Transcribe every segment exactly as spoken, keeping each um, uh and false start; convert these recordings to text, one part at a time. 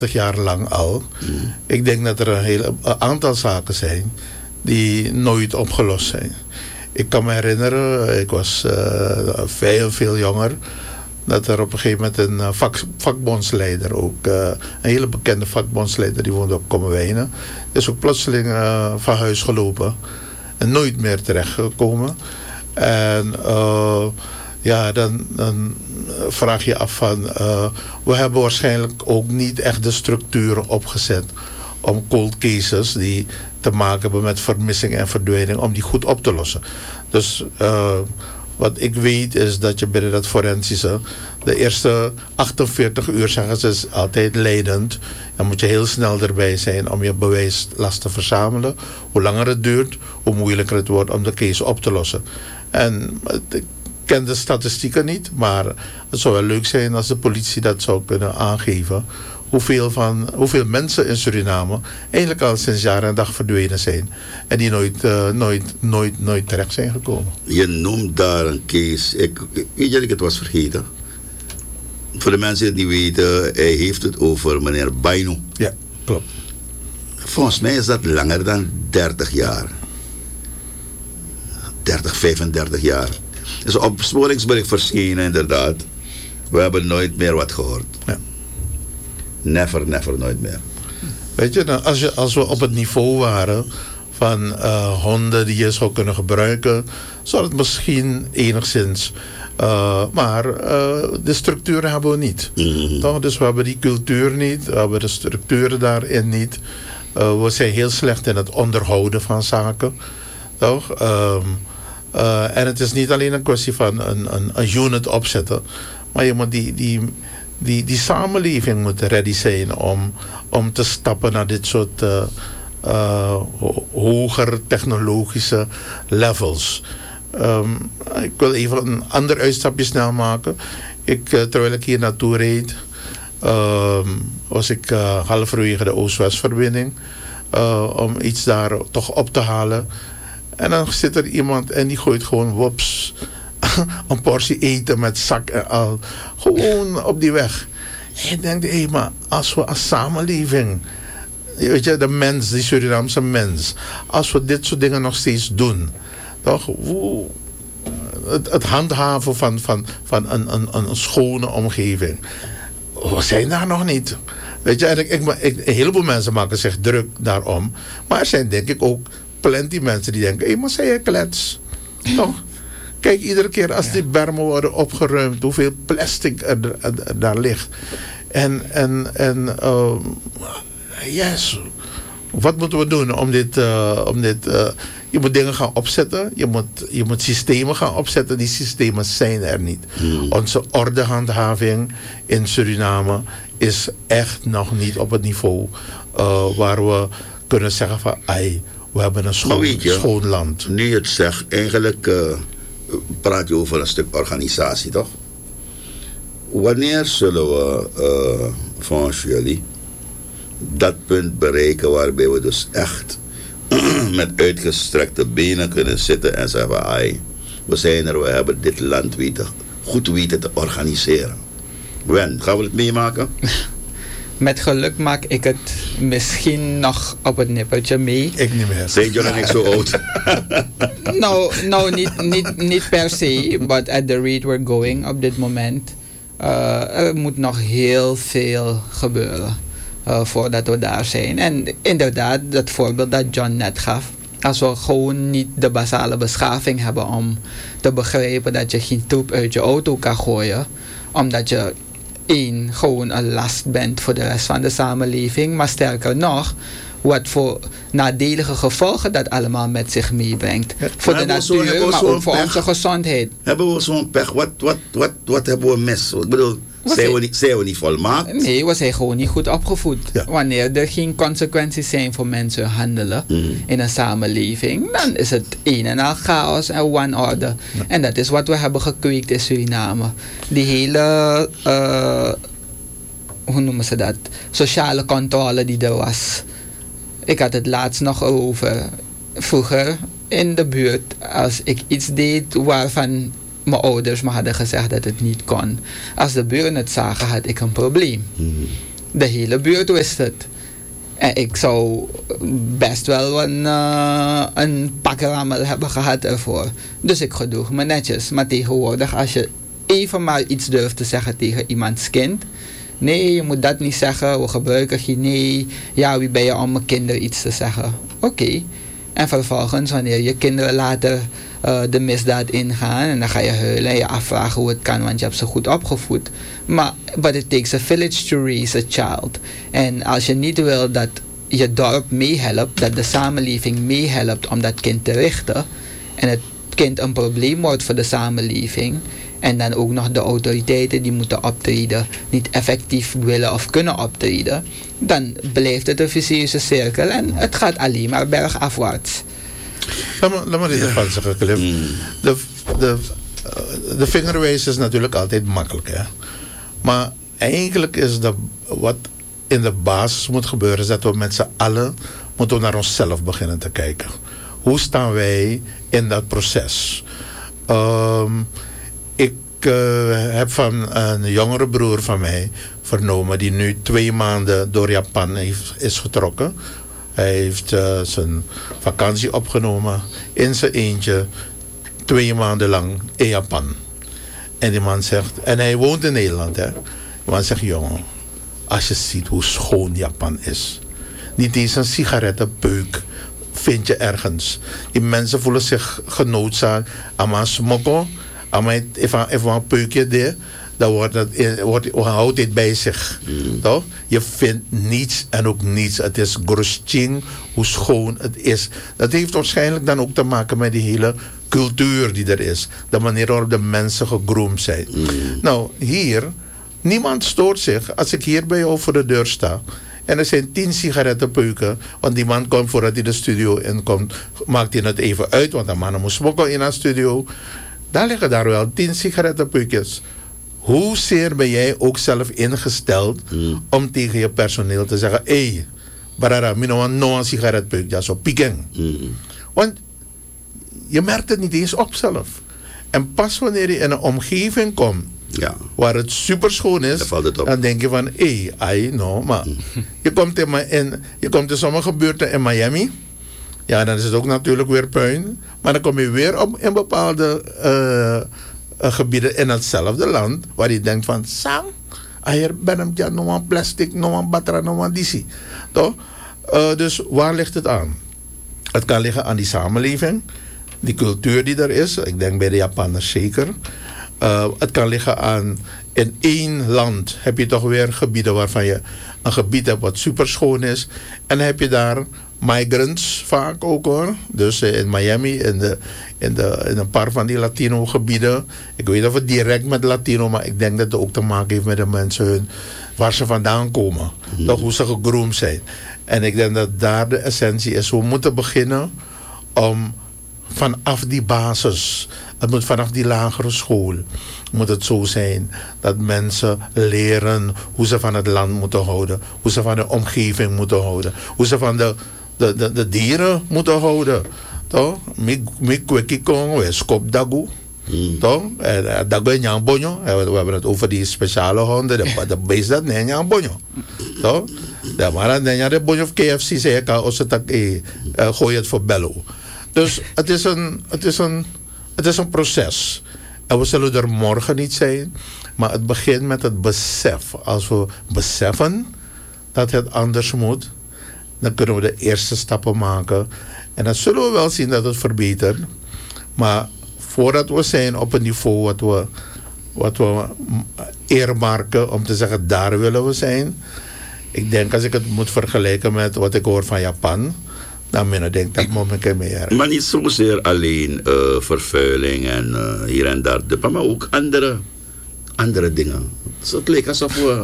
jaar lang al. Mm. Ik denk dat er een heel een aantal zaken zijn die nooit opgelost zijn. Ik kan me herinneren, ik was uh, veel, veel jonger, dat er op een gegeven moment een uh, vak, vakbondsleider, ook uh, een hele bekende vakbondsleider, die woonde op Kommerwijnen, is ook plotseling uh, van huis gelopen en nooit meer terechtgekomen. En uh, ja, dan, dan vraag je af van, uh, we hebben waarschijnlijk ook niet echt de structuren opgezet om cold cases die te maken hebben met vermissing en verdwijning, om die goed op te lossen. Dus uh, wat ik weet is dat je binnen dat forensische, de eerste achtenveertig uur, zeggen ze, is altijd leidend. Dan moet je heel snel erbij zijn om je bewijslast te verzamelen. Hoe langer het duurt, hoe moeilijker het wordt om de case op te lossen. En ik ken de statistieken niet, maar het zou wel leuk zijn als de politie dat zou kunnen aangeven. Hoeveel, van, hoeveel mensen in Suriname eigenlijk al sinds jaar en dag verdwenen zijn. En die nooit, uh, nooit, nooit, nooit terecht zijn gekomen. Je noemt daar een case. Ik, ik, weet je dat ik het was vergeten? Voor de mensen die weten, hij heeft het over meneer Bainu. Ja, klopt. Volgens mij is dat langer dan dertig jaar. dertig, vijfendertig jaar. Het is een opsporingsbericht verschenen inderdaad. We hebben nooit meer wat gehoord. Ja. Never, never, nooit meer. Weet je, nou, als, je, als we op het niveau waren van uh, honden die je zou kunnen gebruiken, zou het misschien enigszins. Uh, maar uh, de structuren hebben we niet. Mm-hmm. Toch? Dus we hebben die cultuur niet, we hebben de structuren daarin niet. Uh, we zijn heel slecht in het onderhouden van zaken. Toch? Um, uh, en het is niet alleen een kwestie van een, een, een unit opzetten, maar je moet die. die Die, die samenleving moet ready zijn om, om te stappen naar dit soort uh, uh, ho- hoger technologische levels. Um, ik wil even een ander uitstapje snel maken. Ik, uh, terwijl ik hier naartoe reed, uh, was ik uh, halverwege de Oost-West-verbinding uh, om iets daar toch op te halen. En dan zit er iemand en die gooit gewoon wops een portie eten met zak en al. Gewoon op die weg. En je denkt, hé, hey, maar als we als samenleving, weet je, de mens, die Surinaamse mens, als we dit soort dingen nog steeds doen, toch, hoe, het, het handhaven van, van, van een, een, een schone omgeving, we zijn daar nog niet. Weet je, ik, ik, ik, een heleboel mensen maken zich druk daarom, maar er zijn denk ik ook plenty mensen die denken, hé, hey, maar zij je klets, toch? Kijk, iedere keer als die bermen worden opgeruimd, hoeveel plastic er, er, er daar ligt. En, en, en uh, yes, wat moeten we doen om dit... Uh, om dit uh, je moet dingen gaan opzetten, je moet, je moet systemen gaan opzetten. Die systemen zijn er niet. Hmm. Onze ordehandhaving in Suriname is echt nog niet op het niveau uh, waar we kunnen zeggen van, ai, we hebben een schoon, je, schoon land. Nu je het zegt, eigenlijk... Uh, praat je over een stuk organisatie, toch? Wanneer zullen we, uh, volgens jullie, dat punt bereiken waarbij we dus echt met uitgestrekte benen kunnen zitten en zeggen, ai, we zijn er, we hebben dit land weten, goed weten te organiseren. Wen, gaan we het meemaken? Met geluk maak ik het misschien nog op het nippertje mee. Ik niet meer. Zijn jullie niet zo oud? nou, nou niet, niet, niet per se, but at the rate we're going op dit moment, uh, er moet nog heel veel gebeuren uh, voordat we daar zijn. En inderdaad, dat voorbeeld dat John net gaf, als we gewoon niet de basale beschaving hebben om te begrijpen dat je geen troep uit je auto kan gooien, omdat je één, gewoon een last bent voor de rest van de samenleving. Maar sterker nog, wat voor nadelige gevolgen dat allemaal met zich meebrengt. Ja, voor de natuur, zo, maar ook voor pech, onze gezondheid. Hebben we zo'n pech? Wat, wat, wat, wat hebben we mis? Ik bedoel, zijn we, niet, zijn we niet volmaakt? Nee, we zijn gewoon niet goed opgevoed. Ja. Wanneer er geen consequenties zijn voor mensen handelen mm. in een samenleving, dan is het een en al chaos en wanorde. Ja. En dat is wat we hebben gekweekt in Suriname. Die hele, uh, hoe noemen ze dat, sociale controle die er was. Ik had het laatst nog over. Vroeger in de buurt, als ik iets deed waarvan mijn ouders me hadden gezegd dat het niet kon, als de buren het zagen, had ik een probleem. Mm. De hele buurt wist het. En ik zou best wel een, uh, een pakrammel hebben gehad ervoor. Dus ik gedroeg me netjes. Maar tegenwoordig, als je even maar iets durft te zeggen tegen iemands kind. Nee, je moet dat niet zeggen. We gebruiken geen nee. Ja, wie ben je om mijn kinderen iets te zeggen? Oké. Okay. En vervolgens, wanneer je kinderen later uh, de misdaad ingaan. En dan ga je huilen en je afvragen hoe het kan. Want je hebt ze goed opgevoed. Maar, but it takes a village to raise a child. En als je niet wil dat je dorp meehelpt. Dat de samenleving meehelpt om dat kind te richten. En het kind een probleem wordt voor de samenleving. En dan ook nog de autoriteiten die moeten optreden. Niet effectief willen of kunnen optreden. Dan blijft het een vicieuze cirkel. En het gaat alleen maar bergafwaarts. Laat me, laat me dit ervan zeggen, Cliff. De, de, de vingerwijs is natuurlijk altijd makkelijk. Hè? Maar eigenlijk is dat wat in de basis moet gebeuren. Is dat we met z'n allen moeten we naar onszelf beginnen te kijken. Hoe staan wij in dat proces? Um, ik uh, heb van een jongere broer van mij vernomen die nu twee maanden door Japan heeft, is getrokken. Hij heeft uh, zijn vakantie opgenomen in zijn eentje twee maanden lang in Japan. En die man zegt, en hij woont in Nederland, hè. Die man zegt, jongen, als je ziet hoe schoon Japan is. Niet eens een sigarettenpeuk vind je ergens. Die mensen voelen zich genoodzaakt aan een smokkel. Aan even een peukje daar. Dan wordt het, wordt, houdt dit bij zich. Mm. Toch? Je vindt niets en ook niets. Het is grosching, hoe schoon het is. Dat heeft waarschijnlijk dan ook te maken met die hele cultuur die er is. De manier waarop de mensen gegroomd zijn. Mm. Nou, hier, niemand stoort zich als ik hier bij jou voor de deur sta. En er zijn tien sigarettenpeuken. Want die man komt voordat hij de studio inkomt, maakt hij het even uit. Want de man moet smokkelen in haar studio. Dan liggen daar wel tien sigarettenpeukjes. Hoezeer ben jij ook zelf ingesteld mm. om tegen je personeel te zeggen: hé, hey, barara, mi no no een sigaretpeuk, ja, zo pieken. Mm. Want je merkt het niet eens op zelf. En pas wanneer je in een omgeving komt, ja, waar het super schoon is, dan, dan denk je van: hé, hey, I know, maar mm. je, komt in, in, je komt in sommige buurten in Miami. Ja, dan is het ook natuurlijk weer puin. Maar dan kom je weer op in bepaalde uh, uh, gebieden in hetzelfde land, waar je denkt van, sang, hier ben ik ja nog een plastic, nog een batra, nog een disi. Toch? Uh, dus waar ligt het aan? Het kan liggen aan die samenleving, die cultuur die er is. Ik denk bij de Japanners zeker. Uh, het kan liggen aan, in één land heb je toch weer gebieden waarvan je een gebied hebt wat super schoon is. En dan heb je daar migrants vaak ook hoor. Dus in Miami, in, de, in, de, in een paar van die Latino gebieden. Ik weet of het direct met Latino, maar ik denk dat het ook te maken heeft met de mensen hun, waar ze vandaan komen. Mm. Toch hoe ze gegroomd zijn. En ik denk dat daar de essentie is. We moeten beginnen om vanaf die basis, het moet vanaf die lagere school, moet het zo zijn dat mensen leren hoe ze van het land moeten houden, hoe ze van de omgeving moeten houden, hoe ze van de De, de, de dieren moeten houden. Toch? Mi kweki kong, we skop dagu. Toch? Dagu en nyang bonyo. We hebben het over die speciale honden. De, de beest dat nee nyang bonyo. Toch? De maar dan de bonyo of K F C zei ik al, als het eh, gooi het voor bello. Dus het is een, het is een, het is een proces. En we zullen er morgen niet zijn. Maar het begint met het besef. Als we beseffen dat het anders moet, dan kunnen we de eerste stappen maken. En dan zullen we wel zien dat het verbetert. Maar voordat we zijn op een niveau wat we, wat we eermarken om te zeggen, daar willen we zijn. Ik denk, als ik het moet vergelijken met wat ik hoor van Japan, dan denk ik dat moet ik meer. Maar niet zozeer alleen uh, vervuiling en uh, hier en daar, maar ook andere, andere dingen. Dus het leek alsof we...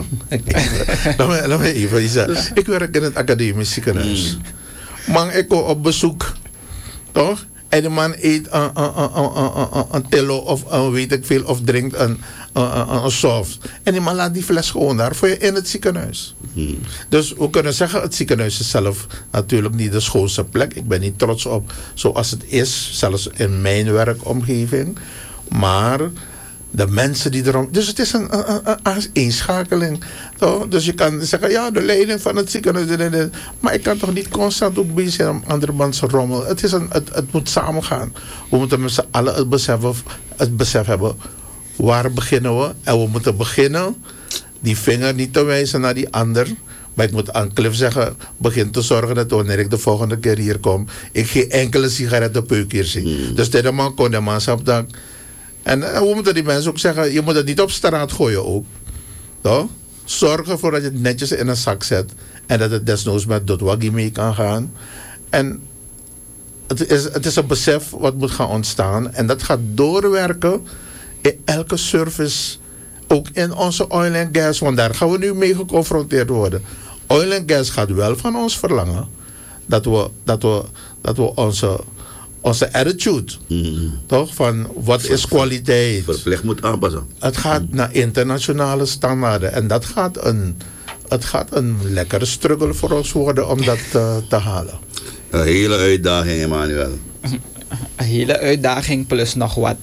laat, me, laat me even iets zeggen. Dus, ik werk in het academisch ziekenhuis. Mm. Man, ik kom op bezoek. Toch? En de man eet een, een, een, een, een, een tillo of een weet ik veel, of drinkt een, een, een, een soft. En die man laat die fles gewoon daar voor je in het ziekenhuis. Mm. Dus we kunnen zeggen, het ziekenhuis is zelf natuurlijk niet de schoonste plek. Ik ben niet trots op zoals het is, zelfs in mijn werkomgeving. Maar de mensen die erom... Dus het is een, een, een, een eenschakeling. Toch? Dus je kan zeggen, ja, de leiding van het ziekenhuis... Maar ik kan toch niet constant ook bezig zijn om andermans rommel. Het, is een, het, het moet samengaan. We moeten met z'n allen het besef, het besef hebben... waar beginnen we? En we moeten beginnen... die vinger niet te wijzen naar die ander... Maar ik moet aan Cliff zeggen, begin te zorgen dat wanneer ik de volgende keer hier kom, ik geen enkele sigarettenpeuk hier zie. Mm. Dus dit man kon de man op dat. En, en we moeten die mensen ook zeggen, je moet het niet op straat gooien ook. Toch? Zorg ervoor dat je het netjes in een zak zet. En dat het desnoods met dotwaggie mee kan gaan. En het is, het is een besef wat moet gaan ontstaan. En dat gaat doorwerken in elke service. Ook in onze oil en gas. Want daar gaan we nu mee geconfronteerd worden. Oil en gas gaat wel van ons verlangen. Dat we, dat we, dat we onze, onze attitude. Mm-hmm. Toch? Van wat Ver, is kwaliteit. Verplicht moet aanpassen. Het gaat mm. naar internationale standaarden. En dat gaat een, het gaat een lekkere struggle voor ons worden om dat uh, te halen. Een hele uitdaging, Emmanuel. Een hele uitdaging plus nog wat.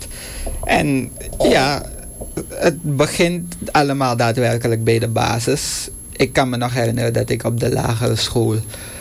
En ja, het begint allemaal daadwerkelijk bij de basis. Ik kan me nog herinneren dat ik op de lagere school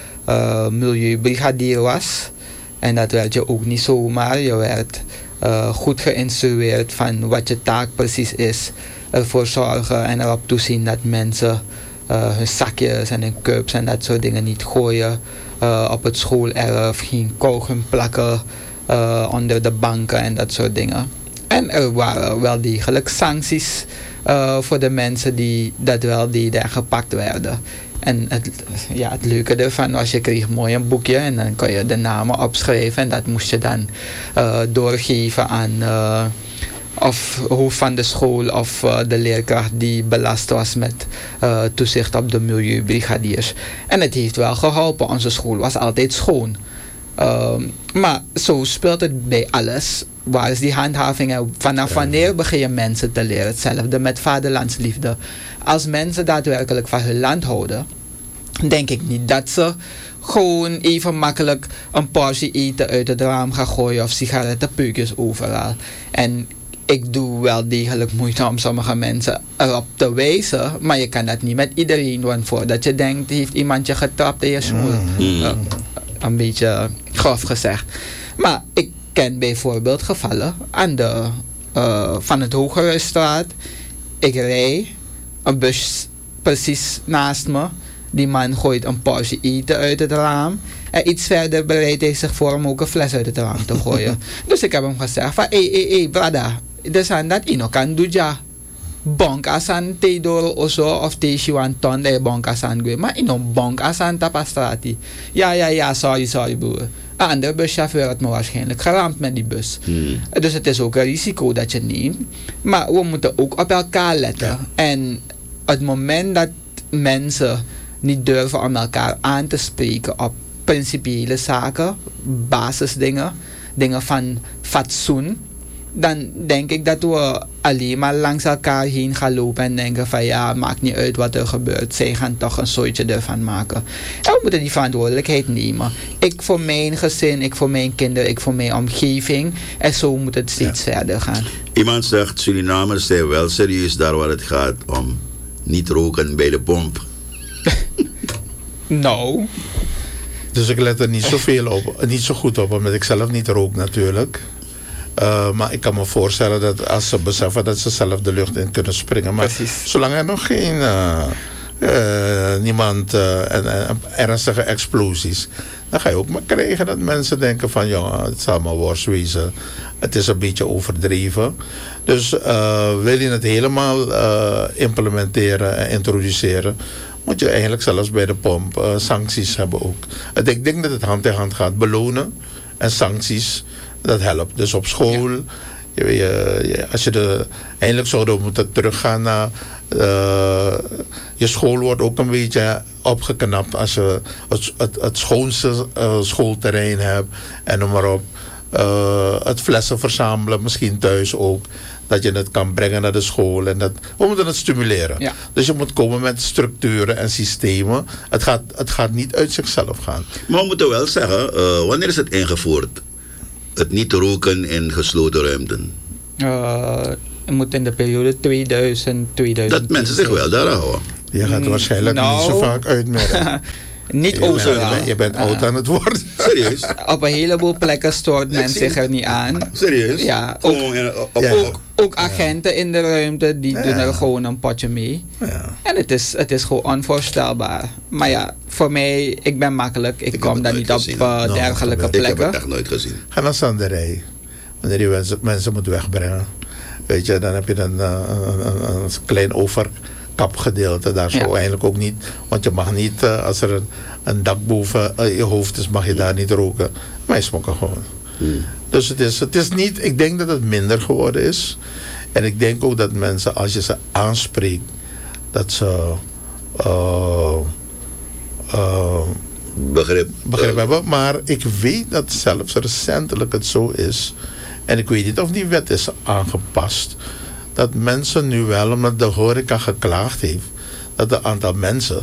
uh, milieubrigadier was. En dat werd je ook niet zomaar. Je werd uh, goed geïnstrueerd van wat je taak precies is. Ervoor zorgen en erop toezien dat mensen uh, hun zakjes en hun cups en dat soort dingen niet gooien. Uh, op het schoolerf, geen kauwgum plakken uh, onder de banken en dat soort dingen. En er waren wel degelijk sancties uh, voor de mensen die dat wel deden en gepakt werden. En het, ja, het leuke ervan was, je kreeg mooi een boekje en dan kon je de namen opschrijven. En dat moest je dan uh, doorgeven aan uh, of hoofd van de school of uh, de leerkracht die belast was met uh, toezicht op de milieubrigadiers. En het heeft wel geholpen. Onze school was altijd schoon. Uh, maar zo speelt het bij alles. Waar is die handhaving? Vanaf wanneer begin je mensen te leren? Hetzelfde met vaderlandsliefde. Als mensen daadwerkelijk van hun land houden, denk ik niet dat ze gewoon even makkelijk een portie eten uit het raam gaan gooien of sigarettenpeukjes overal. En ik doe wel degelijk moeite om sommige mensen erop te wijzen, maar je kan dat niet met iedereen doen. Voordat je denkt, heeft iemand je getrapt in je school. Mm. Uh, een beetje grof gezegd. Maar ik ken bijvoorbeeld gevallen aan de, uh, van het Hogehuisstraat. Ik rij, een bus precies naast me. Die man gooit een portie eten uit het raam. En iets verder bereidt hij zich voor om ook een fles uit het raam te gooien. Dus ik heb hem gezegd van, hé, hé, hé, brada. Dus aan dat ino kan doen ja. Bonk asan te doro oso of te shiwan ton de bonk asan gwe. Maar ino bonk asan tapastrati. Ja, ja, ja, sorry, sorry broer. Een andere buschauffeur had me waarschijnlijk geramd met die bus. Hmm. Dus het is ook een risico dat je neemt. Maar we moeten ook op elkaar letten. Ja. En het moment dat mensen niet durven om elkaar aan te spreken op principiële zaken, basisdingen, dingen van fatsoen, dan denk ik dat we alleen maar langs elkaar heen gaan lopen en denken van ja, maakt niet uit wat er gebeurt. Zij gaan toch een soortje ervan maken. En we moeten die verantwoordelijkheid nemen. Ik voor mijn gezin, ik voor mijn kinderen, ik voor mijn omgeving. En zo moet het steeds ja. verder gaan. Iemand zegt, Surinamers zijn wel serieus daar waar het gaat om niet roken bij de pomp. Nou. Dus ik let er niet zoveel op, niet zo goed op, omdat ik zelf niet rook natuurlijk. Uh, maar ik kan me voorstellen dat als ze beseffen dat ze zelf de lucht in kunnen springen. Maar precies. Zolang er nog geen uh, uh, niemand uh, en, en ernstige explosies, dan ga je ook maar krijgen dat mensen denken van ja, het zal maar worst wezen. Het is een beetje overdreven. Dus uh, wil je het helemaal uh, implementeren en introduceren, moet je eigenlijk zelfs bij de pomp uh, sancties hebben ook. Ik denk dat het hand in hand gaat, belonen en sancties. Dat helpt. Dus op school, ja. je, je, als je de, eindelijk zouden we moeten teruggaan naar, uh, je school wordt ook een beetje opgeknapt als je het, het, het schoonste uh, schoolterrein hebt en noem maar op. Uh, het flessen verzamelen, misschien thuis ook. Dat je het kan brengen naar de school. En dat, we moeten het stimuleren. Ja. Dus je moet komen met structuren en systemen. Het gaat, het gaat niet uit zichzelf gaan. Maar we moeten wel zeggen, uh, wanneer is het ingevoerd? Het niet roken in gesloten ruimten? Uh, moet in de periode tweeduizend tweeduizend. Dat mensen zich wel daar houden. Je gaat waarschijnlijk nou, niet zo vaak uitmerken. Niet je, overal. bent, je bent oud aan het worden. Serieus? Op een heleboel plekken stoort men zich er niet aan. Serieus? Ja, ook, Gewoon in- op- Ja. ook, ook agenten in de ruimte die Ja. doen er gewoon een potje mee. Ja. En het is, het is gewoon onvoorstelbaar. Maar ja, voor mij, ik ben makkelijk. Ik, heb kom het daar nooit niet op gezien. uh, No, dergelijke ik Ik heb het plekken. echt nooit gezien. Ga naar Sanderij. Wanneer je mensen, mensen moet wegbrengen. Weet je, dan heb je een, uh, een, een, een klein overkapgedeelte. Daar zo Ja. eigenlijk ook niet. Want je mag niet, uh, als er een, een dak boven uh, je hoofd is, mag je daar niet roken. Maar je smokken gewoon. Hmm. Dus het is, het is niet, ik denk dat het minder geworden is. En ik denk ook dat mensen, als je ze aanspreekt, dat ze uh, uh, Begrip. begrip eh, hebben. Maar ik weet dat zelfs recentelijk het zo is. En ik weet niet of die wet is aangepast. Dat mensen nu wel, omdat de horeca geklaagd heeft, dat een aantal mensen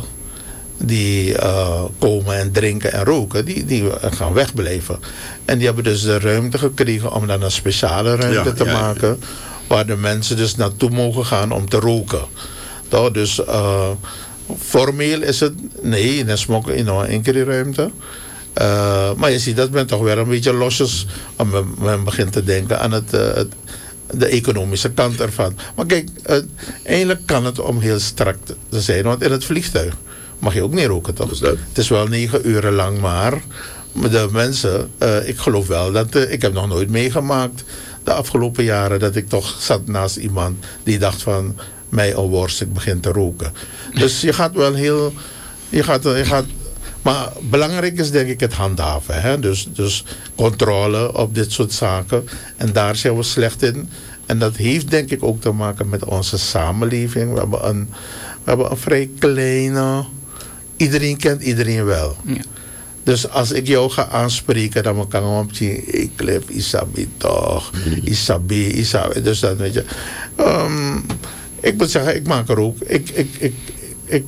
die uh, komen en drinken en roken, die, die gaan wegblijven. En die hebben dus de ruimte gekregen om dan een speciale ruimte Ja, te ja, ja. maken, waar de mensen dus naartoe mogen gaan om te roken. Toch? Dus uh, formeel is het, nee, dan smokken in nog één keer die ruimte. Uh, maar je ziet dat men toch weer een beetje losjes, men, men begint te denken aan het, uh, het, de economische kant ervan. Maar kijk, uh, eigenlijk kan het om heel strak te zijn, want in het vliegtuig mag je ook niet roken, toch? Dus dat- Het is wel negen uren lang, maar de mensen, uh, ik geloof wel dat, uh, ik heb nog nooit meegemaakt de afgelopen jaren dat ik toch zat naast iemand die dacht van, mij een worst, ik begin te roken. Dus je gaat wel heel, je gaat, je gaat, maar belangrijk is denk ik het handhaven. Hè? Dus, dus controle op dit soort zaken. En daar zijn we slecht in. En dat heeft denk ik ook te maken met onze samenleving. We hebben een, we hebben een vrij kleine, iedereen kent iedereen wel. Ja. Dus als ik jou ga aanspreken, dan kan ik op zien, ik leef Isabi toch, Isabi, Isabi. Dus dan weet je. Um, ik moet zeggen, ik maak er ook, ik, ik, ik, ik,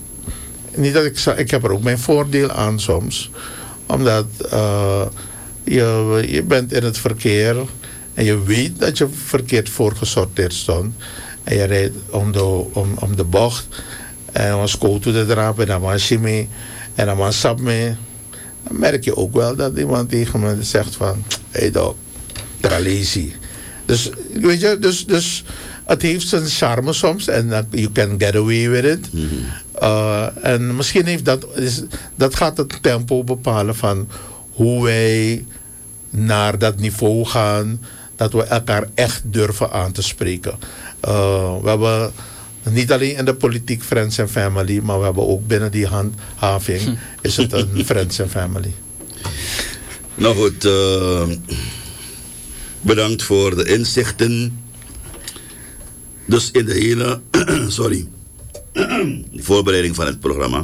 niet dat ik, ik heb er ook mijn voordeel aan soms. Omdat uh, je, je bent in het verkeer en je weet dat je verkeerd voorgesorteerd stond. En je rijdt om de, om, om de bocht en om een scooter te drapen en dan was je mee en dan was sap mee. Dan merk je ook wel dat iemand tegen me zegt van, hé hey dog, tralisi. Dus, weet je, dus, dus het heeft zijn charme soms en uh, you can get away with it. Mm-hmm. Uh, en misschien heeft dat, is, dat gaat het tempo bepalen van hoe wij naar dat niveau gaan, dat we elkaar echt durven aan te spreken. Uh, we hebben niet alleen in de politiek friends and family, maar we hebben ook binnen die handhaving hm. is het een friends and family. Nou goed, uh, bedankt voor de inzichten. Dus in de hele, sorry, voorbereiding van het programma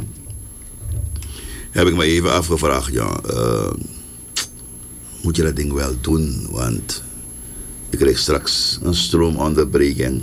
heb ik me even afgevraagd, ja, uh, moet je dat ding wel doen, want ik krijg straks een stroomonderbreking.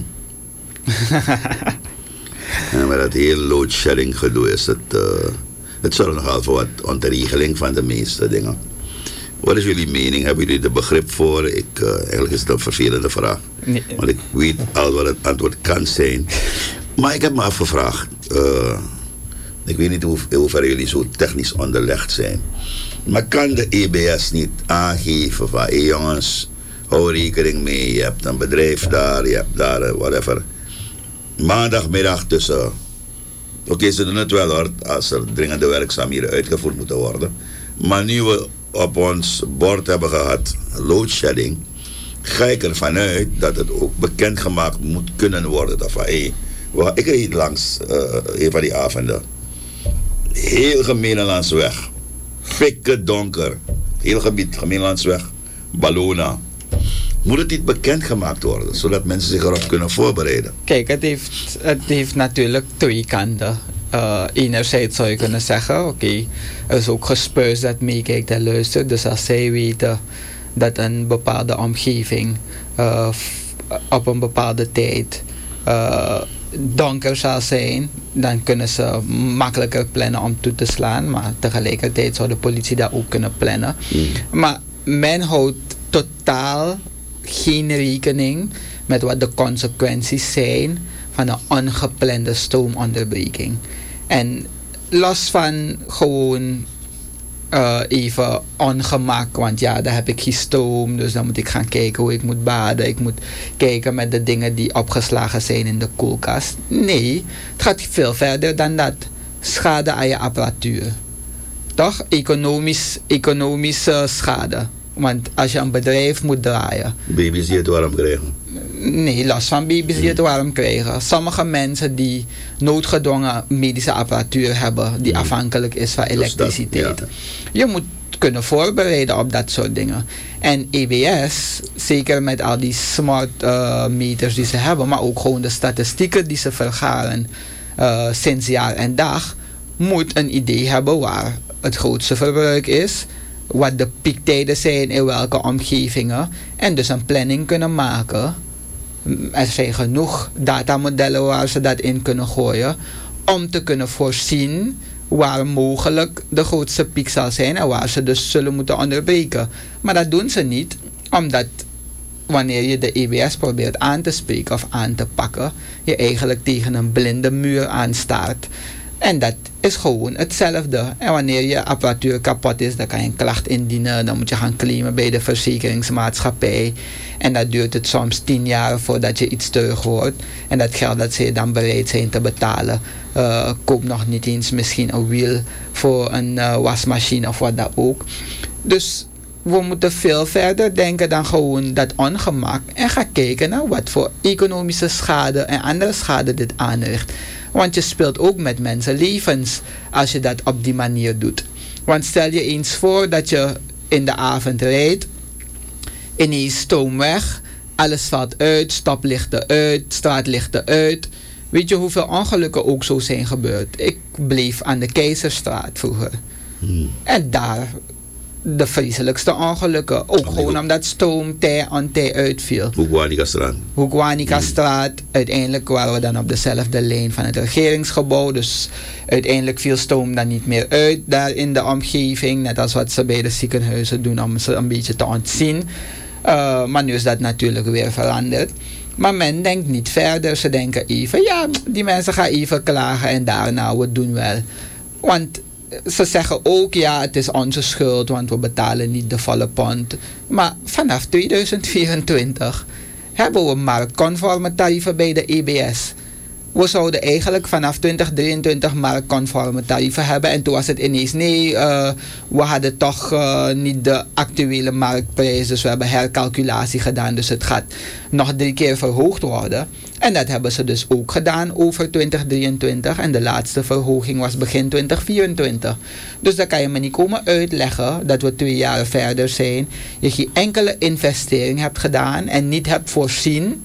En met dat hele loadshedding gedoe is het, uh, het zorgt nogal voor wat ontregeling van de meeste dingen. Wat is jullie mening? Hebben jullie er begrip voor? Ik, uh, eigenlijk is het een vervelende vraag. Nee. Want ik weet al wat het antwoord kan zijn. Maar ik heb me afgevraagd. Uh, ik weet niet hoe, hoe ver jullie zo technisch onderlegd zijn. Maar kan de E B S niet aangeven van, hé hey jongens, hou rekening mee. Je hebt een bedrijf daar, je hebt daar, uh, whatever. Maandagmiddag tussen. Oké, okay, ze doen het wel hoor, als er dringende werkzaamheden uitgevoerd moeten worden. Maar nu we op ons bord hebben gehad, loadshedding, ga ik ervan uit dat het ook bekendgemaakt moet kunnen worden. Dat van, hey, ik reed langs uh, een van die avonden. Heel Gemeenlandsweg. Fikke donker. Heel gebied, Gemeenlandsweg. Ballona. Moet het niet bekendgemaakt worden, zodat mensen zich erop kunnen voorbereiden? Kijk, het heeft, het heeft natuurlijk twee kanten. Uh, enerzijds zou je kunnen zeggen, oké, okay, er is ook gespuis dat meekijkt en luistert. Dus als zij weten dat een bepaalde omgeving uh, op een bepaalde tijd uh, donker zal zijn, dan kunnen ze makkelijker plannen om toe te slaan. Maar tegelijkertijd zou de politie dat ook kunnen plannen. Mm. Maar men houdt totaal geen rekening met wat de consequenties zijn van een ongeplande stroomonderbreking. En los van gewoon uh, even ongemak, want ja, daar heb ik geen stroom, dus dan moet ik gaan kijken hoe ik moet baden. Ik moet kijken met de dingen die opgeslagen zijn in de koelkast. Nee, het gaat veel verder dan dat. Schade aan je apparatuur. Toch? Economisch, economische schade. Want als je een bedrijf moet draaien. Baby's die het warm krijgen. Nee, los van baby's die het warm krijgen. Sommige mensen die noodgedwongen medische apparatuur hebben, die mm. afhankelijk is van elektriciteit. Dat, ja. Je moet kunnen voorbereiden op dat soort dingen. En E B S, zeker met al die smart uh, meters die ze hebben, maar ook gewoon de statistieken die ze vergaren uh, sinds jaar en dag, moet een idee hebben waar het grootste verbruik is, wat de piektijden zijn in welke omgevingen, en dus een planning kunnen maken. Er zijn genoeg datamodellen waar ze dat in kunnen gooien om te kunnen voorzien waar mogelijk de grootste piek zal zijn en waar ze dus zullen moeten onderbreken. Maar dat doen ze niet, omdat wanneer je de E B S probeert aan te spreken of aan te pakken, je eigenlijk tegen een blinde muur aanstaart. En dat is gewoon hetzelfde. En wanneer je apparatuur kapot is, dan kan je een klacht indienen. Dan moet je gaan claimen bij de verzekeringsmaatschappij. En dat duurt het soms tien jaar voordat je iets terug hoort. En dat geld dat ze dan bereid zijn te betalen, uh, koop nog niet eens misschien een wiel voor een uh, wasmachine of wat dan ook. Dus we moeten veel verder denken dan gewoon dat ongemak. En gaan kijken naar wat voor economische schade en andere schade dit aanricht. Want je speelt ook met mensenlevens als je dat op die manier doet. Want stel je eens voor dat je in de avond rijdt, ineens stoom weg, alles valt uit, stoplichten uit, straatlichten uit. Weet je hoeveel ongelukken ook zo zijn gebeurd? Ik bleef aan de Keizerstraat vroeger. Hmm. En daar de vreselijkste ongelukken. Ook oh, gewoon omdat stoom tij aan tij uitviel. Hoekwanika-straat. Hoekwanika-straat. Mm. Uiteindelijk waren we dan op dezelfde lijn van het regeringsgebouw. Dus uiteindelijk viel stoom dan niet meer uit daar in de omgeving. Net als wat ze bij de ziekenhuizen doen om ze een beetje te ontzien. Uh, maar nu is dat natuurlijk weer veranderd. Maar men denkt niet verder. Ze denken even, ja, die mensen gaan even klagen en daarna, we doen wel. Want ze zeggen ook, ja, het is onze schuld, want we betalen niet de volle pond. Maar vanaf tweeduizend vierentwintig hebben we marktconforme tarieven bij de E B S. We zouden eigenlijk vanaf twintig drieëntwintig marktconforme tarieven hebben. En toen was het ineens, nee, uh, we hadden toch uh, niet de actuele marktprijs. Dus we hebben hercalculatie gedaan. Dus het gaat nog drie keer verhoogd worden. En dat hebben ze dus ook gedaan over twintig drieëntwintig. En de laatste verhoging was begin twintig vierentwintig. Dus dan kan je me niet komen uitleggen dat we twee jaar verder zijn. Je geen enkele investering hebt gedaan en niet hebt voorzien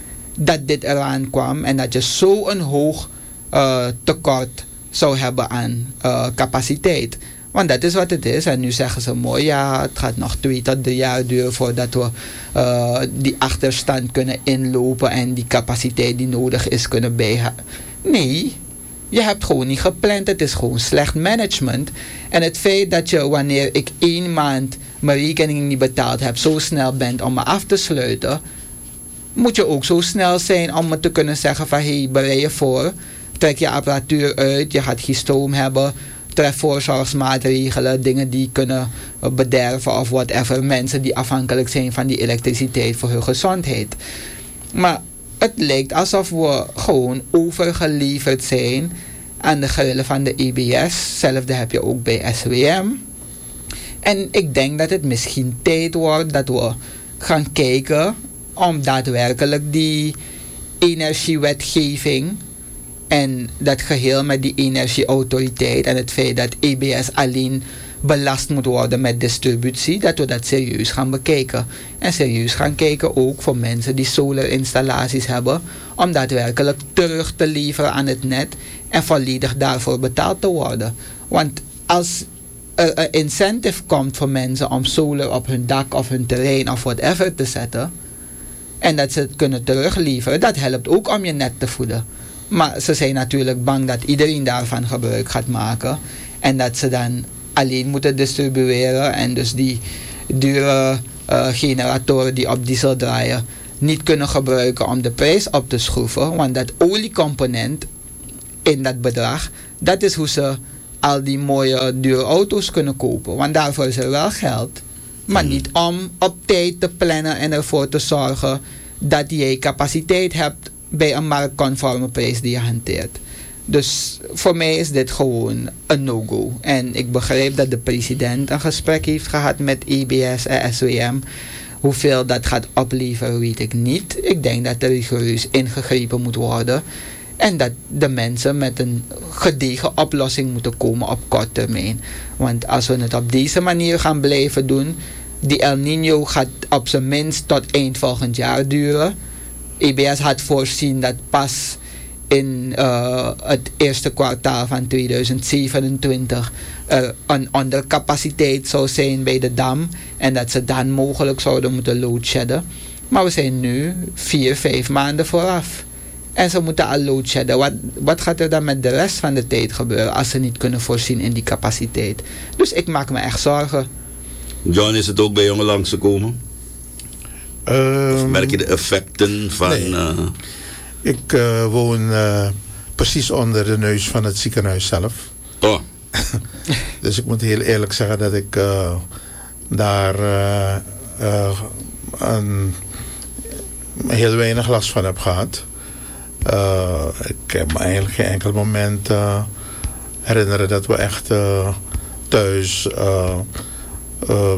dat dit eraan kwam en dat je zo'n hoog uh, tekort zou hebben aan uh, capaciteit. Want dat is wat het is. En nu zeggen ze mooi, ja, het gaat nog twee tot drie jaar duren voordat we uh, die achterstand kunnen inlopen en die capaciteit die nodig is kunnen bijhouden. Nee, je hebt gewoon niet gepland. Het is gewoon slecht management. En het feit dat je, wanneer ik één maand mijn rekening niet betaald heb, zo snel bent om me af te sluiten, moet je ook zo snel zijn om me te kunnen zeggen van, hé, hey, bereid je voor, trek je apparatuur uit, je gaat geen stroom hebben, tref voorzorgsmaatregelen, dingen die kunnen bederven of whatever, mensen die afhankelijk zijn van die elektriciteit voor hun gezondheid. Maar het lijkt alsof we gewoon overgeleverd zijn aan de grillen van de E B S. Hetzelfde heb je ook bij S W M. En ik denk dat het misschien tijd wordt dat we gaan kijken om daadwerkelijk die energiewetgeving en dat geheel met die energieautoriteit en het feit dat E B S alleen belast moet worden met distributie, dat we dat serieus gaan bekijken. En serieus gaan kijken ook voor mensen die solarinstallaties hebben, om daadwerkelijk terug te leveren aan het net en volledig daarvoor betaald te worden. Want als er een incentive komt voor mensen om solar op hun dak of hun terrein of whatever te zetten, en dat ze het kunnen terugleveren, dat helpt ook om je net te voeden. Maar ze zijn natuurlijk bang dat iedereen daarvan gebruik gaat maken. En dat ze dan alleen moeten distribueren. En dus die dure uh, generatoren die op diesel draaien, niet kunnen gebruiken om de prijs op te schroeven. Want dat oliecomponent in dat bedrag, dat is hoe ze al die mooie dure auto's kunnen kopen. Want daarvoor is er wel geld. Maar niet om op tijd te plannen en ervoor te zorgen dat jij capaciteit hebt bij een marktconforme prijs die je hanteert. Dus voor mij is dit gewoon een no-go. En ik begrijp dat de president een gesprek heeft gehad met E B S en S W M. Hoeveel dat gaat opleveren, weet ik niet. Ik denk dat er rigoureus ingegrepen moet worden. En dat de mensen met een gedegen oplossing moeten komen op korte termijn. Want als we het op deze manier gaan blijven doen, die El Nino gaat op zijn minst tot eind volgend jaar duren. E B S had voorzien dat pas in uh, het eerste kwartaal van tweeduizend zevenentwintig er een ondercapaciteit zou zijn bij de dam. En dat ze dan mogelijk zouden moeten loadshedden. Maar we zijn nu vier, vijf maanden vooraf. En ze moeten al loadshedden. Wat, wat gaat er dan met de rest van de tijd gebeuren als ze niet kunnen voorzien in die capaciteit? Dus ik maak me echt zorgen. John, is het ook bij jongen langs gekomen? Um, of merk je de effecten van... Nee. Uh... Ik uh, woon uh, precies onder de neus van het ziekenhuis zelf. Oh. Dus ik moet heel eerlijk zeggen dat ik uh, daar uh, uh, een, heel weinig last van heb gehad. Uh, ik heb me eigenlijk geen enkel moment uh, herinneren dat we echt uh, thuis uh, uh,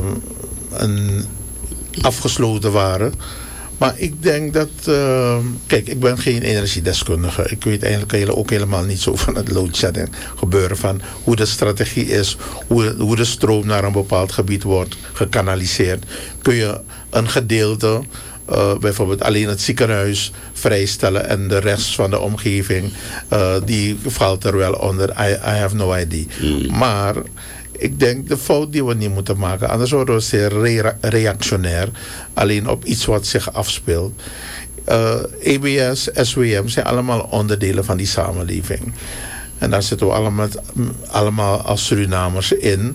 een afgesloten waren. Maar ik denk dat... Uh, kijk, ik ben geen energiedeskundige. Ik weet eigenlijk ook helemaal niet zo van het loadshedding gebeuren. Van hoe de strategie is. Hoe, hoe de stroom naar een bepaald gebied wordt gekanaliseerd. Kun je een gedeelte... Uh, bijvoorbeeld alleen het ziekenhuis vrijstellen en de rest van de omgeving, uh, die valt er wel onder. I, I have no idea. Mm. Maar ik denk de fout die we niet moeten maken, anders worden we zeer rea- reactionair, alleen op iets wat zich afspeelt. Uh, E B S, S W M zijn allemaal onderdelen van die samenleving. En daar zitten we allemaal, allemaal als Surinamers in.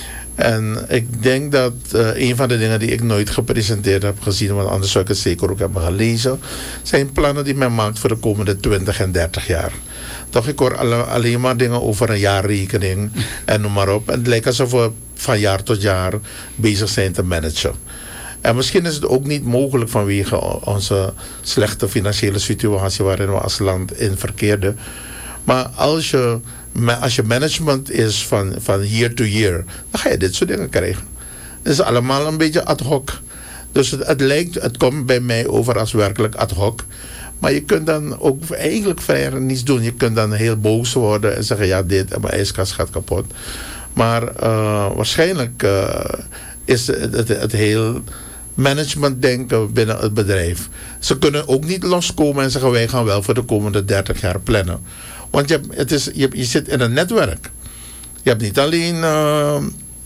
En ik denk dat uh, een van de dingen die ik nooit gepresenteerd heb gezien, want anders zou ik het zeker ook hebben gelezen, zijn plannen die men maakt voor de komende twintig en dertig jaar. Toch, ik hoor alle, alleen maar dingen over een jaarrekening en noem maar op. En het lijkt alsof we van jaar tot jaar bezig zijn te managen. En misschien is het ook niet mogelijk vanwege onze slechte financiële situatie waarin we als land in verkeerden. Maar als je, als je management is van, van year to year, dan ga je dit soort dingen krijgen. Het is allemaal een beetje ad hoc. Dus het, het lijkt, het komt bij mij over als werkelijk ad hoc. Maar je kunt dan ook eigenlijk vrij niets doen. Je kunt dan heel boos worden en zeggen, ja, dit en mijn ijskast gaat kapot. Maar uh, waarschijnlijk uh, is het, het, het heel management denken binnen het bedrijf. Ze kunnen ook niet loskomen en zeggen, wij gaan wel voor de komende dertig jaar plannen. Want je, hebt, het is, je, je zit in een netwerk. Je hebt niet alleen uh,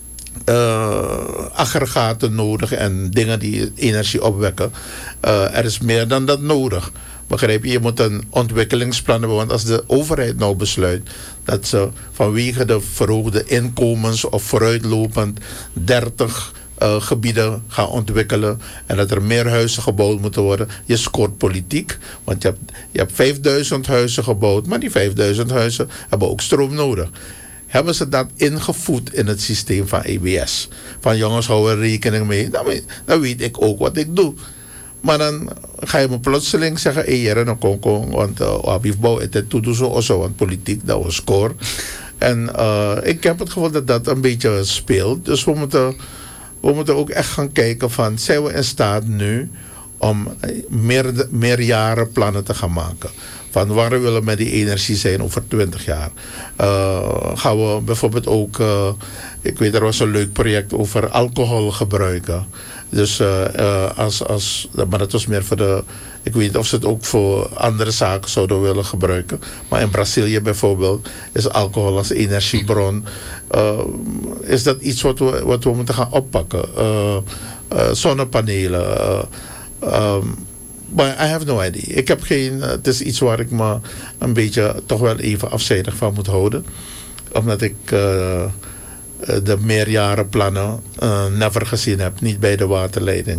uh, aggregaten nodig en dingen die energie opwekken. Uh, er is meer dan dat nodig. Begrijp je? Je moet een ontwikkelingsplan hebben. Want als de overheid nou besluit dat ze vanwege de verhoogde inkomens of vooruitlopend dertig Uh, gebieden gaan ontwikkelen en dat er meer huizen gebouwd moeten worden. Je scoort politiek, want je hebt, je hebt vijfduizend huizen gebouwd, maar die vijfduizend huizen hebben ook stroom nodig. Hebben ze dat ingevoed in het systeem van E B S? Van jongens, hou er rekening mee. Dan weet, dan weet ik ook wat ik doe. Maar dan ga je me plotseling zeggen, hé, hey, dan kom kom, want abifbouw het toe zo of zo, want politiek, dat was score. En uh, ik heb het gevoel dat dat een beetje speelt. Dus we moeten We moeten ook echt gaan kijken van, zijn we in staat nu om meer, meer jaren plannen te gaan maken. Van waar willen we met die energie zijn over twintig jaar. Uh, gaan we bijvoorbeeld ook, uh, ik weet er was een leuk project over alcohol gebruiken. Dus uh, uh, als, als, maar dat was meer voor de, ik weet niet of ze het ook voor andere zaken zouden willen gebruiken. Maar in Brazilië bijvoorbeeld is alcohol als energiebron. Uh, is dat iets wat we, wat we moeten gaan oppakken? Uh, uh, zonnepanelen. Uh, um, maar I have no idea. Ik heb geen, uh, het is iets waar ik me een beetje toch wel even afzijdig van moet houden. Omdat ik Uh, de meerjarenplannen uh, never gezien heb. Niet bij de waterleiding,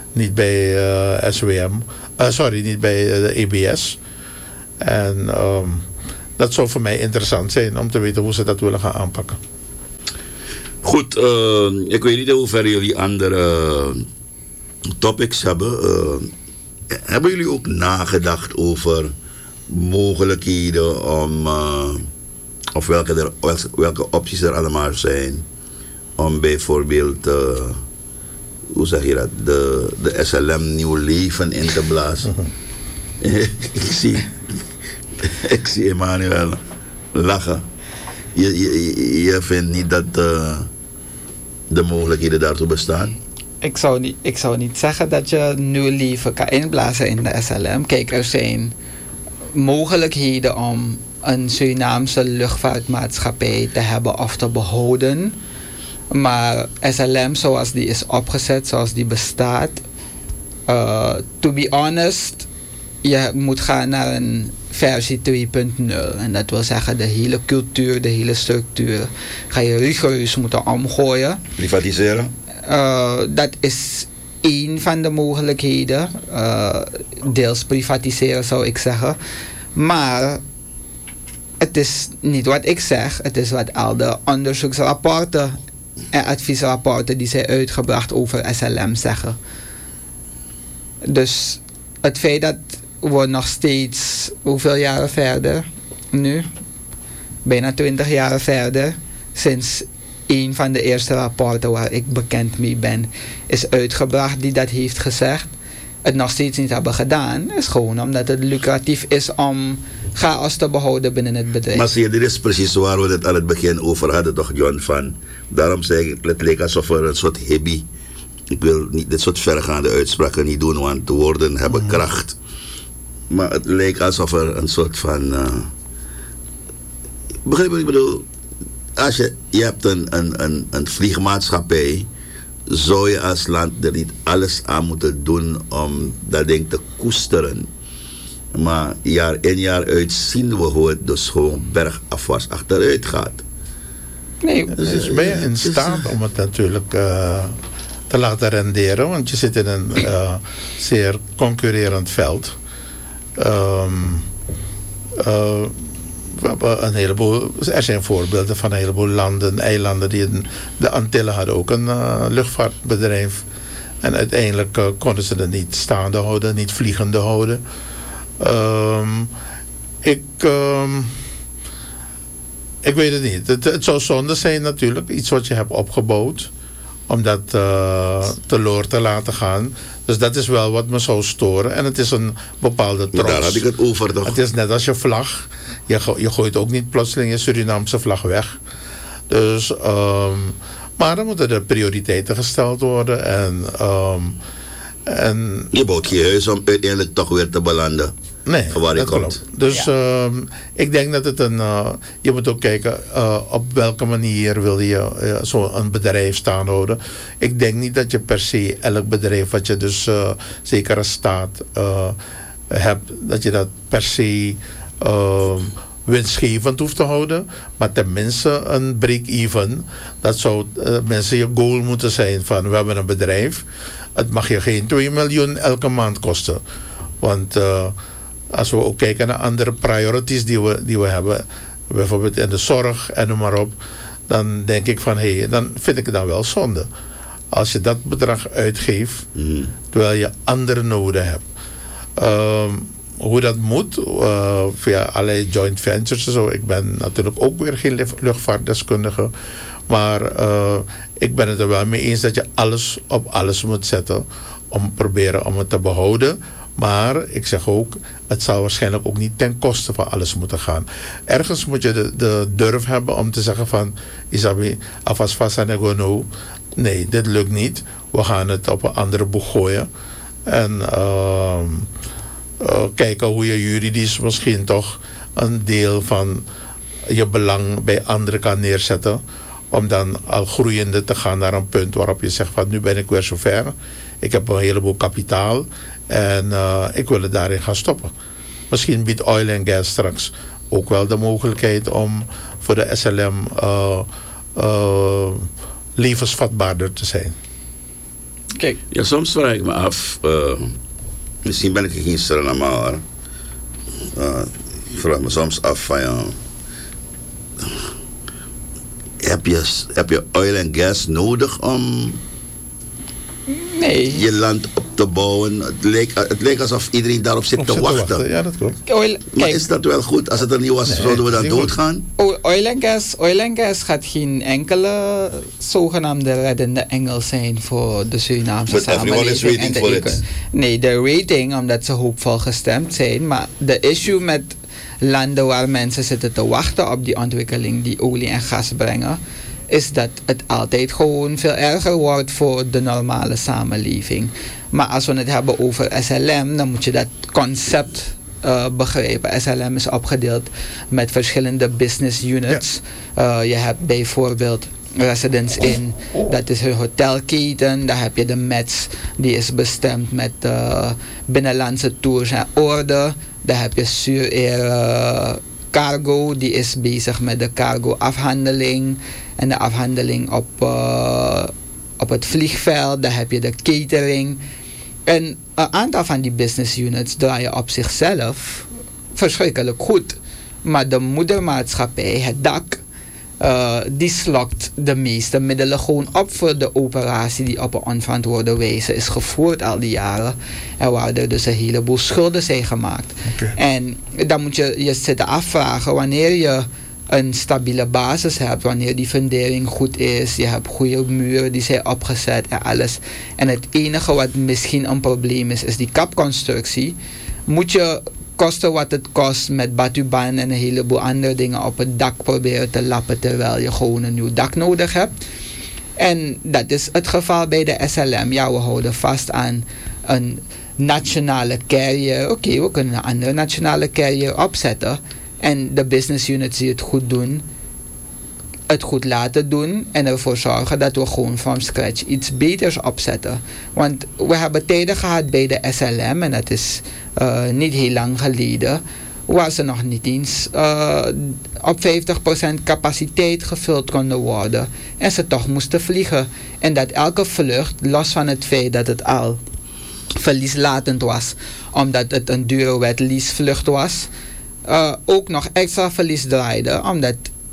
niet bij uh, S W M. Uh, sorry, niet bij uh, de E B S. En um, dat zou voor mij interessant zijn om te weten hoe ze dat willen gaan aanpakken. Goed, uh, ik weet niet in hoeverre jullie andere topics hebben. Uh, hebben jullie ook nagedacht over mogelijkheden om, uh, of welke, er, welke opties er allemaal zijn, om bijvoorbeeld, uh, hoe zeg je dat, de, de S L M nieuw leven in te blazen? ik, zie, ik zie Emmanuel lachen. Je, je, je vindt niet dat uh, de mogelijkheden daartoe bestaan? Ik zou, niet, ik zou niet zeggen dat je nieuw leven kan inblazen in de S L M. Kijk, er zijn mogelijkheden om een Surinaamse luchtvaartmaatschappij te hebben of te behouden. Maar S L M zoals die is opgezet, zoals die bestaat, uh, to be honest, je moet gaan naar een versie twee punt nul. En dat wil zeggen, de hele cultuur, de hele structuur ga je rigoureus moeten omgooien. Privatiseren? Uh, dat is één van de mogelijkheden. Uh, deels privatiseren zou ik zeggen. Maar het is niet wat ik zeg. Het is wat al de onderzoeksrapporten en adviesrapporten die zij uitgebracht over S L M zeggen. Dus het feit dat we nog steeds, hoeveel jaren verder nu? Bijna twintig jaar verder, sinds een van de eerste rapporten waar ik bekend mee ben is uitgebracht die dat heeft gezegd, het nog steeds niet hebben gedaan, is gewoon omdat het lucratief is om chaos te behouden binnen het bedrijf. Maar zie je, dit is precies waar we het aan het begin over hadden, toch John? Van, daarom zeg ik, het leek alsof er een soort hippie, ik wil niet dit soort vergaande uitspraken niet doen, want de woorden hebben mm-hmm. kracht. Maar het leek alsof er een soort van, uh, begrijp wat ik bedoel? Als je, je hebt een, een, een, een vliegmaatschappij, zou je als land er niet alles aan moeten doen om dat ding te koesteren. Maar jaar in jaar uit zien we hoe het dus gewoon bergafwaarts achteruit gaat. Nee, dus is ben je in staat om het natuurlijk uh, te laten renderen, want je zit in een uh, zeer concurrerend veld. Um, uh, We hebben een heleboel, er zijn voorbeelden van een heleboel landen, eilanden die in de Antillen hadden ook een uh, luchtvaartbedrijf. En uiteindelijk uh, konden ze het niet staande houden, niet vliegende houden. Um, ik, um, ik weet het niet. Het, het zou zonde zijn natuurlijk, iets wat je hebt opgebouwd, om dat uh, teloor te laten gaan. Dus dat is wel wat me zou storen. En het is een bepaalde trots. Daar had ik het over toch? Het is net als je vlag. Je, go- je gooit ook niet plotseling je Surinaamse vlag weg. Dus, um, maar dan moeten er prioriteiten gesteld worden. En, um, en je bouwt je huis om uiteindelijk toch weer te belanden. Nee, waar je dat komt. klopt. Dus ja. um, ik denk dat het een... Uh, je moet ook kijken uh, op welke manier wil je uh, zo'n bedrijf staan houden. Ik denk niet dat je per se elk bedrijf wat je dus uh, zeker als staat uh, hebt, dat je dat per se uh, winstgevend hoeft te houden. Maar tenminste een break-even. Dat zou uh, mensen je goal moeten zijn van we hebben een bedrijf. Het mag je geen twee miljoen elke maand kosten. Want... Uh, Als we ook kijken naar andere priorities die we, die we hebben, bijvoorbeeld in de zorg en noem maar op, dan denk ik van hé, hey, dan vind ik het dan wel zonde. Als je dat bedrag uitgeeft, mm. terwijl je andere noden hebt. Um, hoe dat moet, uh, via allerlei joint ventures en zo. Ik ben natuurlijk ook weer geen luchtvaartdeskundige, maar uh, ik ben het er wel mee eens dat je alles op alles moet zetten om proberen om het te behouden. Maar ik zeg ook, het zal waarschijnlijk ook niet ten koste van alles moeten gaan. Ergens moet je de, de durf hebben om te zeggen van... Isabi, alvast vast aan de no. Nee, dit lukt niet. We gaan het op een andere boeg gooien. En uh, uh, kijken hoe je juridisch misschien toch een deel van je belang bij anderen kan neerzetten. Om dan al groeiende te gaan naar een punt waarop je zegt van nu ben ik weer zover. Ik heb een heleboel kapitaal. En uh, ik wil het daarin gaan stoppen. Misschien biedt oil en gas straks ook wel de mogelijkheid om voor de S L M uh, uh, levensvatbaarder te zijn. Kijk. Ja, soms vraag ik me af, uh, misschien ben ik geen Suriname, uh, ik vraag me soms af van ja, heb je, heb je oil en gas nodig om nee. je land op te bouwen? Het leek, het leek alsof iedereen daarop zit, te, wachten. te wachten. Ja, dat klopt. Oil, maar kijk, is dat wel goed? Als het er niet was, nee, zouden we dan doodgaan? Oil en gas, oil en gas gaat geen enkele zogenaamde reddende engel zijn voor de Surinaamse But samenleving. En de for nee, de rating, omdat ze hoopvol gestemd zijn. Maar de issue met landen waar mensen zitten te wachten op die ontwikkeling die olie en gas brengen, is dat het altijd gewoon veel erger wordt voor de normale samenleving. Maar als we het hebben over S L M, dan moet je dat concept uh, begrijpen. S L M is opgedeeld met verschillende business units. Ja. Uh, je hebt bijvoorbeeld Residence Inn, dat is een hotelketen. Dan heb je de M E T S, die is bestemd met uh, binnenlandse tours en orde. Dan heb je Surair uh, Cargo, die is bezig met de cargo afhandeling en de afhandeling op, uh, op het vliegveld. Dan heb je de catering. En een aantal van die business units draaien op zichzelf verschrikkelijk goed. Maar de moedermaatschappij, het dak, uh, die slokt de meeste middelen gewoon op voor de operatie die op een onverantwoorde wijze is gevoerd al die jaren. En waar er dus een heleboel schulden zijn gemaakt. Okay. En dan moet je je zitten afvragen wanneer je een stabiele basis hebt, wanneer die fundering goed is, je hebt goede muren die zijn opgezet en alles. En het enige wat misschien een probleem is, is die kapconstructie. Moet je kosten wat het kost met batuban en een heleboel andere dingen op het dak proberen te lappen terwijl je gewoon een nieuw dak nodig hebt. En dat is het geval bij de S L M. Ja, we houden vast aan een nationale carrier. Oké, okay, we kunnen een andere nationale carrier opzetten. En de business units die het goed doen, het goed laten doen en ervoor zorgen dat we gewoon van scratch iets beters opzetten. Want we hebben tijden gehad bij de S L M, en dat is uh, niet heel lang geleden, waar ze nog niet eens uh, op vijftig procent capaciteit gevuld konden worden. En ze toch moesten vliegen. En dat elke vlucht, los van het feit dat het al verlieslatend was, omdat het een dure wet leasevlucht was, Uh, ook nog extra verlies draaide, omdat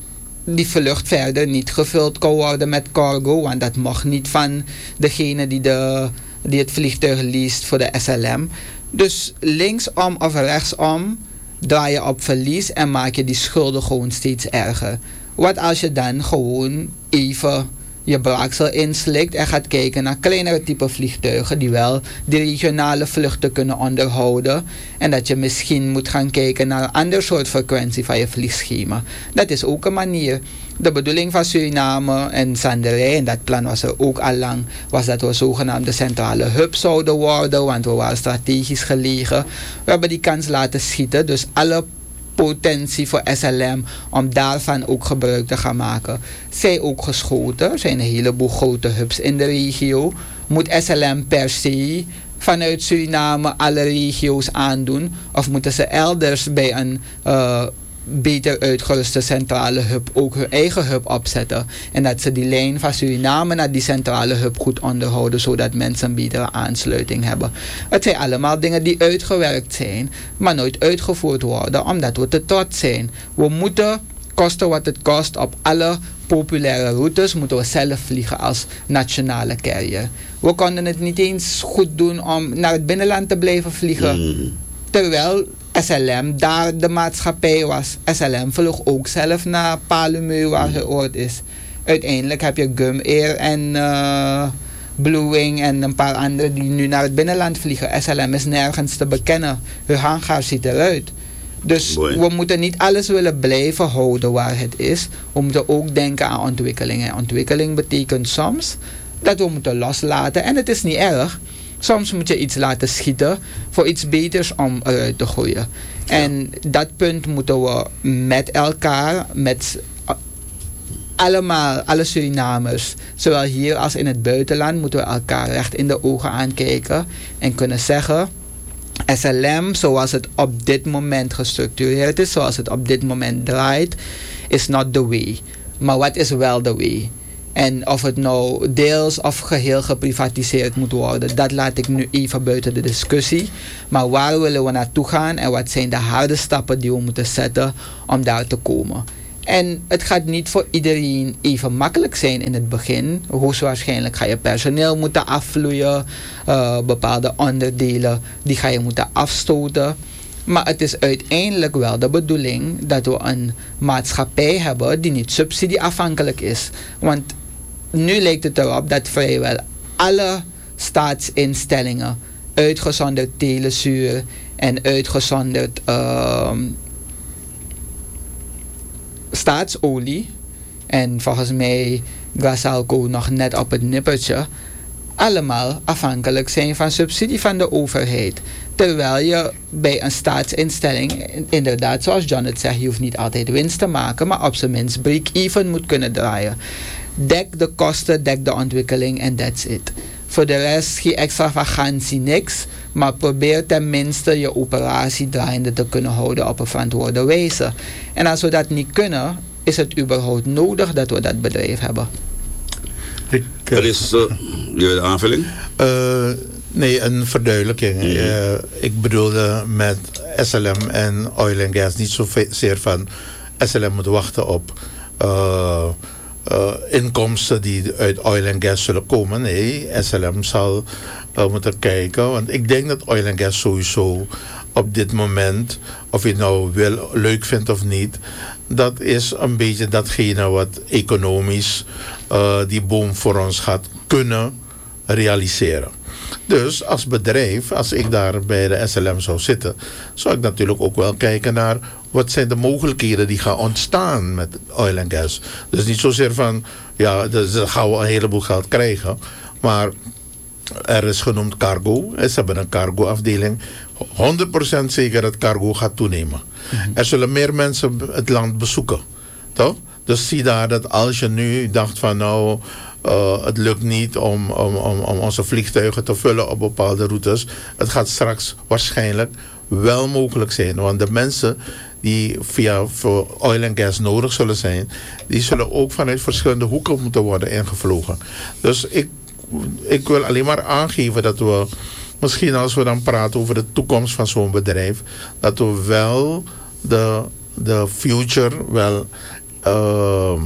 die vlucht verder niet gevuld kon worden met cargo, want dat mocht niet van degene die, de, die het vliegtuig leest voor de S L M. Dus linksom of rechtsom draai je op verlies en maak je die schulden gewoon steeds erger. Wat als je dan gewoon even je braaksel inslikt en gaat kijken naar kleinere type vliegtuigen die wel de regionale vluchten kunnen onderhouden, en dat je misschien moet gaan kijken naar een ander soort frequentie van je vliegschema. Dat is ook een manier. De bedoeling van Suriname en Sanderij, en dat plan was er ook al lang, was dat we zogenaamde centrale hub zouden worden, want we waren strategisch gelegen. We hebben die kans laten schieten, dus alle potentie voor S L M om daarvan ook gebruik te gaan maken, zij ook geschoten. Er zijn een heleboel grote hubs in de regio. Moet S L M per se vanuit Suriname alle regio's aandoen, of moeten ze elders bij een uh, beter uitgeruste centrale hub ook hun eigen hub opzetten, en dat ze die lijn van Suriname naar die centrale hub goed onderhouden, zodat mensen een betere aansluiting hebben. Het zijn allemaal dingen die uitgewerkt zijn, maar nooit uitgevoerd worden, omdat we te trots zijn. We moeten, kosten wat het kost, op alle populaire routes moeten we zelf vliegen als nationale carrier. We konden het niet eens goed doen om naar het binnenland te blijven vliegen, mm. terwijl S L M daar de maatschappij was. S L M vloog ook zelf naar Palumeu, waar het oord is. Uiteindelijk heb je Gum Air en uh, Blue Wing en een paar anderen die nu naar het binnenland vliegen. S L M is nergens te bekennen. Hun hangar ziet eruit. Dus Boy. we moeten niet alles willen blijven houden waar het is. We moeten ook denken aan ontwikkeling. En ontwikkeling betekent soms dat we moeten loslaten. En het is niet erg. Soms moet je iets laten schieten voor iets beters om eruit te gooien. Ja. En dat punt moeten we met elkaar, met allemaal, alle Surinamers, zowel hier als in het buitenland, moeten we elkaar recht in de ogen aankijken en kunnen zeggen: S L M, zoals het op dit moment gestructureerd is, zoals het op dit moment draait, is not the way. Maar wat is wel the way? En of het nou deels of geheel geprivatiseerd moet worden, dat laat ik nu even buiten de discussie. Maar waar willen we naartoe gaan en wat zijn de harde stappen die we moeten zetten om daar te komen? En het gaat niet voor iedereen even makkelijk zijn in het begin. Hoogstwaarschijnlijk ga je personeel moeten afvloeien. Uh, bepaalde onderdelen die ga je moeten afstoten. Maar het is uiteindelijk wel de bedoeling dat we een maatschappij hebben die niet subsidieafhankelijk is. Want nu lijkt het erop dat vrijwel alle staatsinstellingen, uitgezonderd telezuur en uitgezonderd uh, staatsolie, en volgens mij Gasalco nog net op het nippertje, allemaal afhankelijk zijn van subsidie van de overheid. Terwijl je bij een staatsinstelling, inderdaad zoals John het zegt, je hoeft niet altijd winst te maken, maar op zijn minst break-even moet kunnen draaien. Dek de kosten, dek de ontwikkeling en that's it. Voor de rest geen extravagantie, niks. Maar probeer tenminste je operatie draaiende te kunnen houden op een verantwoorde wijze. En als we dat niet kunnen, is het überhaupt nodig dat we dat bedrijf hebben. Ik, uh, er is uh, je aanvulling? Uh, nee, een verduidelijking. Mm-hmm. Uh, ik bedoelde met S L M en Oil and Gas niet zozeer van S L M moet wachten op Uh, Uh, inkomsten die uit oil en gas zullen komen. Nee, S L M zal uh, moeten kijken. Want ik denk dat oil en gas sowieso op dit moment, of je het nou wil, leuk vindt of niet, dat is een beetje datgene wat economisch uh, die boom voor ons gaat kunnen realiseren. Dus als bedrijf, als ik daar bij de S L M zou zitten, zou ik natuurlijk ook wel kijken naar wat zijn de mogelijkheden die gaan ontstaan met oil en gas. Dus niet zozeer van, ja, dus dan gaan we een heleboel geld krijgen. Maar er is genoemd cargo. Ze hebben een cargo-afdeling. honderd procent zeker dat cargo gaat toenemen. Mm-hmm. Er zullen meer mensen het land bezoeken. Toch? Dus zie daar dat als je nu dacht van nou, Uh, het lukt niet om, om, om, om onze vliegtuigen te vullen op bepaalde routes. Het gaat straks waarschijnlijk wel mogelijk zijn. Want de mensen die via voor oil en gas nodig zullen zijn, die zullen ook vanuit verschillende hoeken moeten worden ingevlogen. Dus ik, ik wil alleen maar aangeven dat we, misschien als we dan praten over de toekomst van zo'n bedrijf, dat we wel de, de future wel Uh,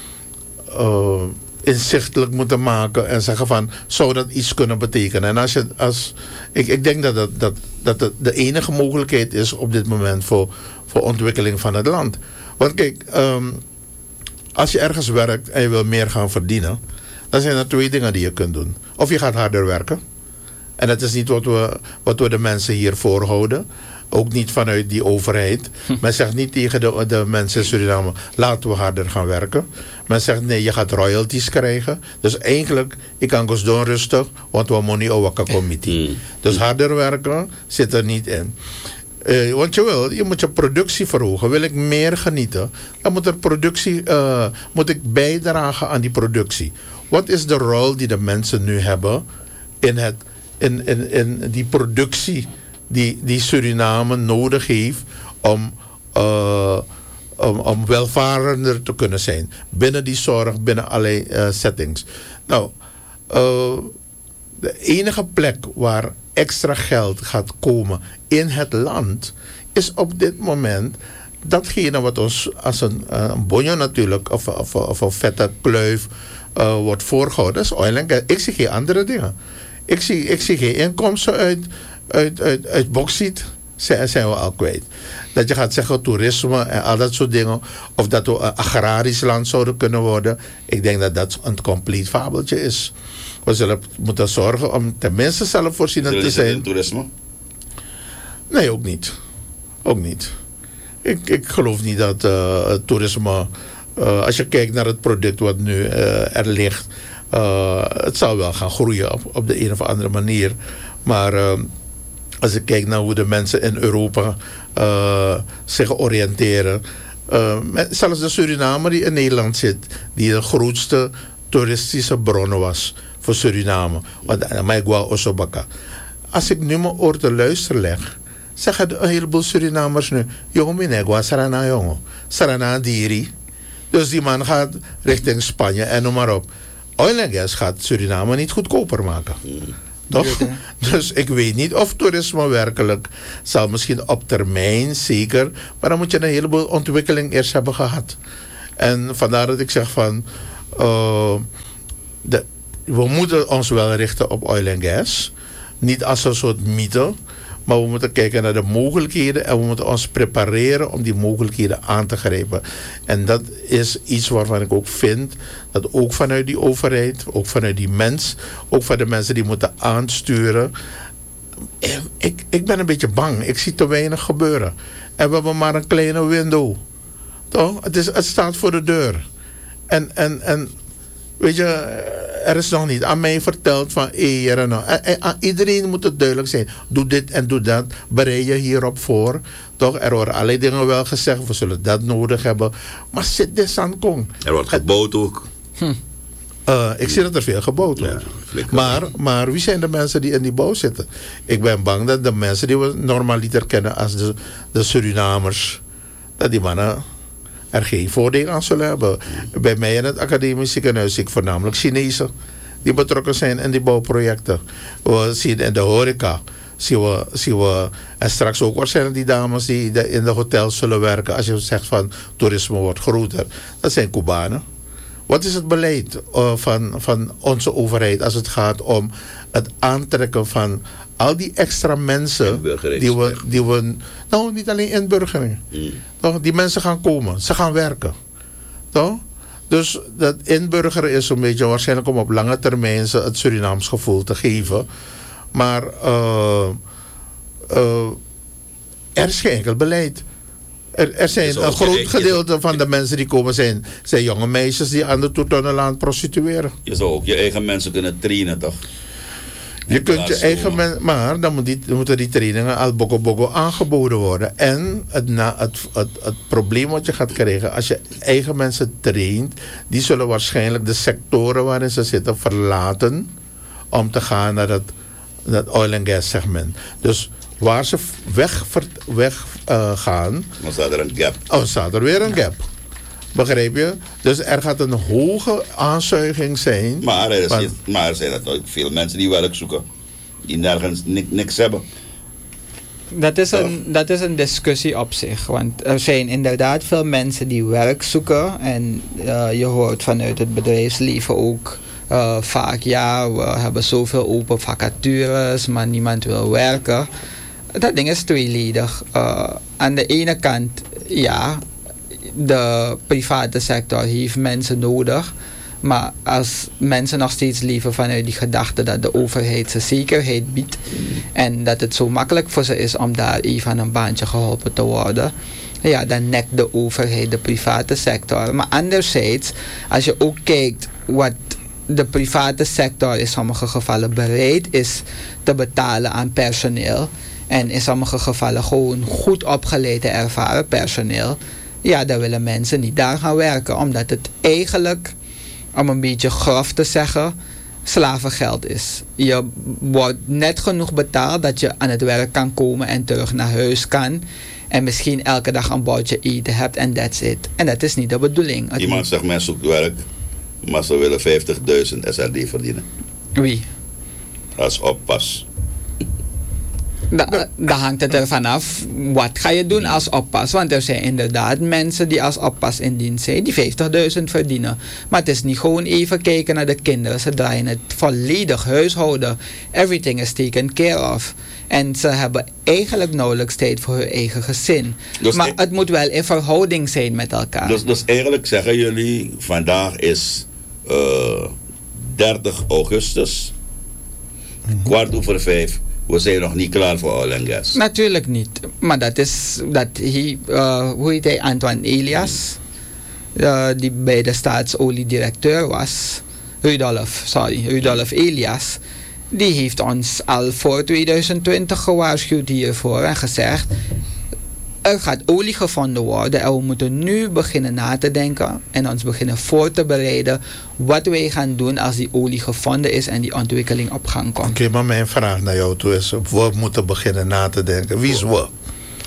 uh, inzichtelijk moeten maken en zeggen van, zou dat iets kunnen betekenen? En als je, als, ik, ik denk dat, dat, dat, dat het de enige mogelijkheid is op dit moment voor, voor ontwikkeling van het land. Want kijk, um, als je ergens werkt en je wil meer gaan verdienen, dan zijn er twee dingen die je kunt doen. Of je gaat harder werken. En dat is niet wat we, wat we de mensen hier voorhouden. Ook niet vanuit die overheid. Hm. Men zegt niet tegen de, de mensen in Suriname, laten we harder gaan werken. Men zegt nee, je gaat royalties krijgen. Dus eigenlijk, ik kan dus doen rustig, want we moeten niet over committee. Hm. Dus harder werken zit er niet in. Uh, want je wil, je moet je productie verhogen. Wil ik meer genieten, dan moet er productie, uh, moet ik bijdragen aan die productie. Wat is de rol die de mensen nu hebben in, het, in, in, in die productie die, die Suriname nodig heeft om, uh, om, om welvarender te kunnen zijn. Binnen die zorg, binnen allerlei uh, settings. Nou, uh, de enige plek waar extra geld gaat komen in het land is op dit moment datgene wat ons als een, een bonje natuurlijk of, of, of een vette kluif uh, wordt voorgehouden. Dat is oil and gas. Ik zie geen andere dingen. Ik zie, ik zie geen inkomsten uit, uit, uit, uit bauxiet. Zijn, zijn we al kwijt. Dat je gaat zeggen toerisme en al dat soort dingen. Of dat we een agrarisch land zouden kunnen worden. Ik denk dat dat een compleet fabeltje is. We zullen moeten zorgen om tenminste zelfvoorzienend te zijn. Toerisme? Nee, ook niet. Ook niet. Ik, ik geloof niet dat uh, het toerisme, uh, als je kijkt naar het product wat nu uh, er ligt, uh, het zal wel gaan groeien op, op de een of andere manier. Maar uh, als ik kijk naar hoe de mensen in Europa uh, zich oriënteren, uh, zelfs de Surinamer die in Nederland zit, die de grootste toeristische bron was voor Suriname. Want Maigua Osobaka. Als ik nu mijn oor te luisteren leg, zeggen een heleboel Surinamers nu, jongen, Maigua Sarana jongen, Sarana Diri. Dus die man gaat richting Spanje en noem maar op. Oil and gas gaat Suriname niet goedkoper maken. Toch? Dus ik weet niet of toerisme werkelijk zal misschien op termijn zeker, maar dan moet je een heleboel ontwikkeling eerst hebben gehad. En vandaar dat ik zeg van uh, de, we moeten ons wel richten op oil en gas. Niet als een soort mythe, maar we moeten kijken naar de mogelijkheden en we moeten ons prepareren om die mogelijkheden aan te grijpen. En dat is iets waarvan ik ook vind dat ook vanuit die overheid, ook vanuit die mens, ook van de mensen die moeten aansturen. Ik, ik ben een beetje bang. Ik zie te weinig gebeuren. En we hebben maar een kleine window. Toch? Het, is, het staat voor de deur. En, en, en weet je, er is nog niet aan mij verteld van eer en nou. Aan iedereen moet het duidelijk zijn. Doe dit en doe dat. Bereid je hierop voor. Toch? Er worden allerlei dingen wel gezegd. We zullen dat nodig hebben. Maar zit dit aan kom. Er wordt gebouwd ook. Hm. Uh, ik zie dat er veel gebouwd wordt. Ja, maar, maar wie zijn de mensen die in die bouw zitten? Ik ben bang dat de mensen die we normaliter kennen als de, de Surinamers, dat die mannen er geen voordeel aan zullen hebben. Bij mij in het academisch ziekenhuis zie ik voornamelijk Chinezen die betrokken zijn in die bouwprojecten. We zien in de horeca, zien we, zien we, en straks ook waarschijnlijk die dames die in de hotels zullen werken, als je zegt van toerisme wordt groter. Dat zijn Cubanen. Wat is het beleid uh, van, van onze overheid als het gaat om het aantrekken van al die extra mensen die we, die we, nou niet alleen inburgering, mm. toch? Die mensen gaan komen, ze gaan werken, toch? Dus dat inburgeren is een beetje waarschijnlijk om op lange termijn ze het Surinaams gevoel te geven, maar uh, uh, er is geen enkel beleid. Er, er zijn een groot je, gedeelte je, van de mensen die komen zijn, zijn jonge meisjes die aan de Toetonnenlaan prostitueren. Je zou ook je eigen mensen kunnen trainen, toch? Je kunt je eigen mensen, maar dan, moet die, dan moeten die trainingen al boko boko aangeboden worden. En het, na, het, het, het probleem wat je gaat krijgen als je eigen mensen traint, die zullen waarschijnlijk de sectoren waarin ze zitten verlaten om te gaan naar dat, dat oil and gas segment. Dus waar ze weg, weg uh, gaan, dan staat er een gap. Oh, staat er weer een gap. Begrijp je? Dus er gaat een hoge aanzuiging zijn. Maar er, is want, niet, maar er zijn natuurlijk veel mensen die werk zoeken, die nergens niks, niks hebben. Dat is, een, dat is een discussie op zich. Want er zijn inderdaad veel mensen die werk zoeken. En uh, je hoort vanuit het bedrijfsleven ook uh, vaak, ja, we hebben zoveel open vacatures, maar niemand wil werken. Dat ding is tweeledig. Uh, aan de ene kant, ja, de private sector heeft mensen nodig. Maar als mensen nog steeds leven vanuit die gedachte dat de overheid ze zekerheid biedt en dat het zo makkelijk voor ze is om daar even aan een baantje geholpen te worden, ja, dan nekt de overheid de private sector. Maar anderzijds, als je ook kijkt wat de private sector in sommige gevallen bereid is te betalen aan personeel, en in sommige gevallen gewoon goed opgeleid en ervaren personeel, ja, dan willen mensen niet daar gaan werken, omdat het eigenlijk, om een beetje grof te zeggen, slavengeld is. Je wordt net genoeg betaald dat je aan het werk kan komen en terug naar huis kan. En misschien elke dag een bordje eten hebt en that's it. En dat is niet de bedoeling. Het Iemand zegt, men zoekt werk, maar ze willen vijftigduizend S R D verdienen. Wie? Als oppas. Da, dan hangt het ervan af, wat ga je doen als oppas? Want er zijn inderdaad mensen die als oppas in dienst zijn, die vijftigduizend verdienen. Maar het is niet gewoon even kijken naar de kinderen. Ze draaien het volledig huishouden. Everything is taken care of. En ze hebben eigenlijk nauwelijks tijd voor hun eigen gezin. Dus maar e- het moet wel in verhouding zijn met elkaar. Dus, dus eigenlijk zeggen jullie, vandaag is uh, dertig augustus, mm-hmm. kwart over vijf. We zijn nog niet klaar voor oil en gas. Natuurlijk niet. Maar dat is, dat hij, uh, hoe heet hij, Antoine Elias, uh, die bij de staatsoliedirecteur was, Rudolf, sorry, Rudolf Elias, die heeft ons al voor tweeduizend twintig gewaarschuwd hiervoor en gezegd, er gaat olie gevonden worden en we moeten nu beginnen na te denken en ons beginnen voor te bereiden wat wij gaan doen als die olie gevonden is en die ontwikkeling op gang komt. Oké, okay, maar mijn vraag naar jou toe is, we moeten beginnen na te denken. Wie is we?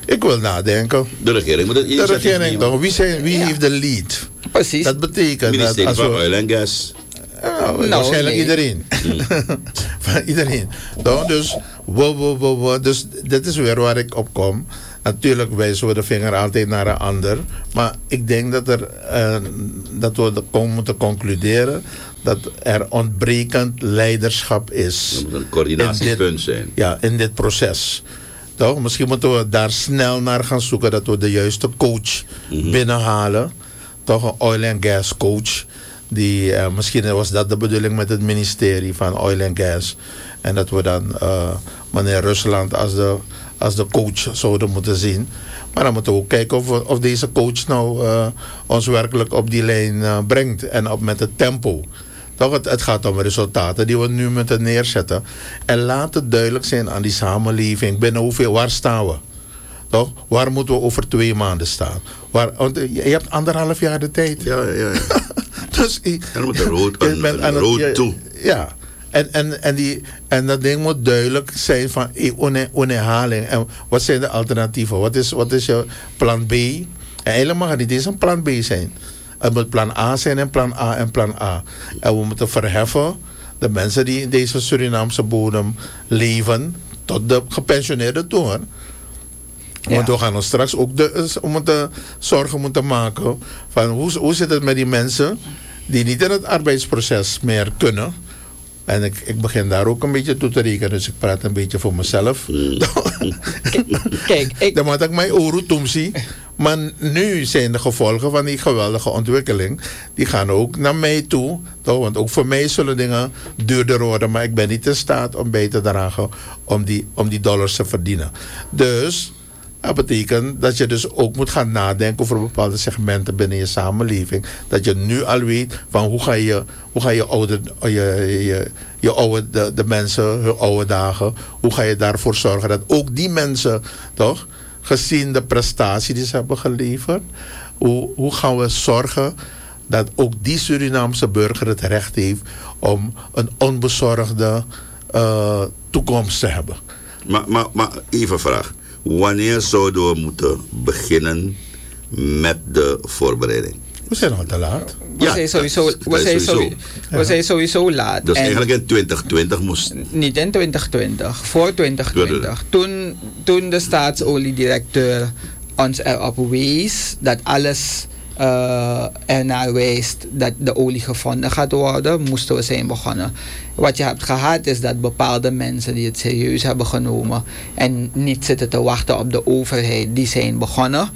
Ik wil nadenken. De regering moet het De initiatief regering nemen. toch? Wie, zijn, wie Ja. heeft de lead? Precies. Dat betekent dat Ministerie als van we... Oil en Gas. Ja, Nou, waarschijnlijk nee. iedereen. Van iedereen. Nou, dus, wo, wo, wo, wo. Dus dit is weer waar ik op kom. Natuurlijk wijzen we de vinger altijd naar een ander. Maar ik denk dat, er, uh, dat we de, moeten concluderen dat er ontbrekend leiderschap is. Dat moet een in coördinatiepunt dit, zijn. ja, in dit proces. Toch? Misschien moeten we daar snel naar gaan zoeken dat we de juiste coach Mhm. binnenhalen. Toch een oil and gas coach. Die, uh, misschien was dat de bedoeling met het ministerie van Oil and Gas. En dat we dan uh, meneer Rusland als de, als de coach zouden moeten zien. Maar dan moeten we ook kijken of, we- of deze coach nou uh, ons werkelijk op die lijn uh, brengt. En op met het tempo. Toch, het, het gaat om resultaten die we nu moeten neerzetten. En laat het duidelijk zijn aan die samenleving. Binnen hoeveel, waar staan we? Toch? Waar moeten we over twee maanden staan? Waar, want je je hebt anderhalf jaar de tijd. Ja, ja, ja. Dus je, En dan moet de rood, je een, bent een aan het- rood je- toe. Ja. En, en, en, die, en dat ding moet duidelijk zijn van eh, one- onherhaling. En wat zijn de alternatieven? Wat is, wat is je plan B? En eigenlijk mag het niet eens een plan B zijn. Het moet plan A zijn en plan A en plan A. En we moeten verheffen de mensen die in deze Surinaamse bodem leven tot de gepensioneerden toe. Hoor. Want Ja. we gaan ons straks ook de, we moeten zorgen moeten maken van hoe, hoe zit het met die mensen die niet in het arbeidsproces meer kunnen. En ik, ik begin daar ook een beetje toe te rekenen, dus ik praat een beetje voor mezelf. Kijk, ik, Dan moet ik mijn oren toe zien. Maar nu zijn de gevolgen van die geweldige ontwikkeling, die gaan ook naar mij toe. Toch? Want ook voor mij zullen dingen duurder worden, maar ik ben niet in staat om bij te dragen om die, om die dollars te verdienen. Dus dat betekent dat je dus ook moet gaan nadenken over bepaalde segmenten binnen je samenleving. Dat je nu al weet van hoe ga je, hoe ga je, oude, je, je, je oude, de, de mensen, hun oude dagen, hoe ga je daarvoor zorgen dat ook die mensen, toch, gezien de prestatie die ze hebben geleverd, hoe, hoe gaan we zorgen dat ook die Surinaamse burger het recht heeft om een onbezorgde uh, toekomst te hebben. Maar, maar, maar even een vraag. Wanneer zouden we moeten beginnen met de voorbereiding? We zijn al te laat. we Ja, zijn sowieso, dat we is zijn sowieso. sowieso, we zijn sowieso laat. Dus En eigenlijk in twintig twintig moest... niet in twintig twintig, voor twintig twintig. Toen, toen de staatsoliedirecteur ons erop wees dat alles uh, ernaar wijst dat de olie gevonden gaat worden, moesten we zijn begonnen. Wat je hebt gehad is dat bepaalde mensen die het serieus hebben genomen en niet zitten te wachten op de overheid, die zijn begonnen.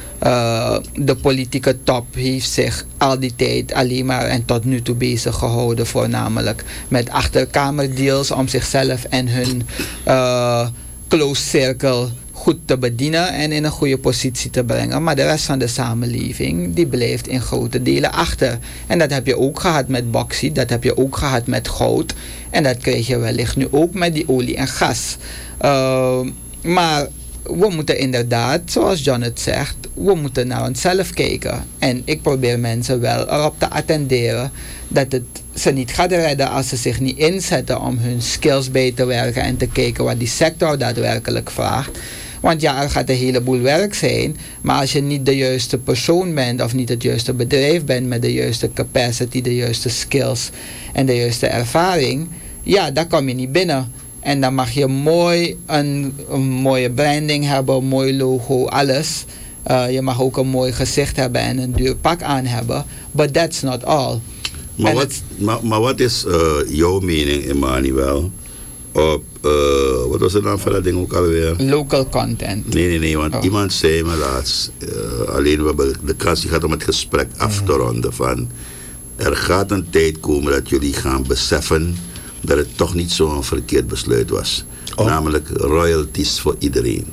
Uh, de politieke top heeft zich al die tijd alleen maar en tot nu toe bezig gehouden, voornamelijk met achterkamerdeals om zichzelf en hun uh, close circle goed te bedienen en in een goede positie te brengen. Maar de rest van de samenleving, die blijft in grote delen achter. En dat heb je ook gehad met bauxiet, dat heb je ook gehad met goud. En dat krijg je wellicht nu ook met die olie en gas. Uh, maar we moeten inderdaad, zoals John het zegt, we moeten naar onszelf kijken. En ik probeer mensen wel erop te attenderen dat het ze niet gaat redden als ze zich niet inzetten om hun skills bij te werken en te kijken wat die sector daadwerkelijk vraagt. Want ja, er gaat een heleboel werk zijn, maar als je niet de juiste persoon bent of niet het juiste bedrijf bent met de juiste capacity, de juiste skills en de juiste ervaring, ja, dan kom je niet binnen. En dan mag je mooi een, een mooie branding hebben, een mooi logo, alles. Uh, je mag ook een mooi gezicht hebben en een duur pak aan hebben. But that's not all. Maar En wat, het- maar, maar wat is uh, jouw mening, Emmanuel, op, uh, wat was de naam van dat ding ook alweer? Local content. Nee, nee, nee, want Oh. iemand zei me laatst, uh, alleen we hebben de kans die gaat om het gesprek af te ronden van, er gaat een tijd komen dat jullie gaan beseffen dat het toch niet zo'n verkeerd besluit was. Oh. Namelijk royalties voor iedereen.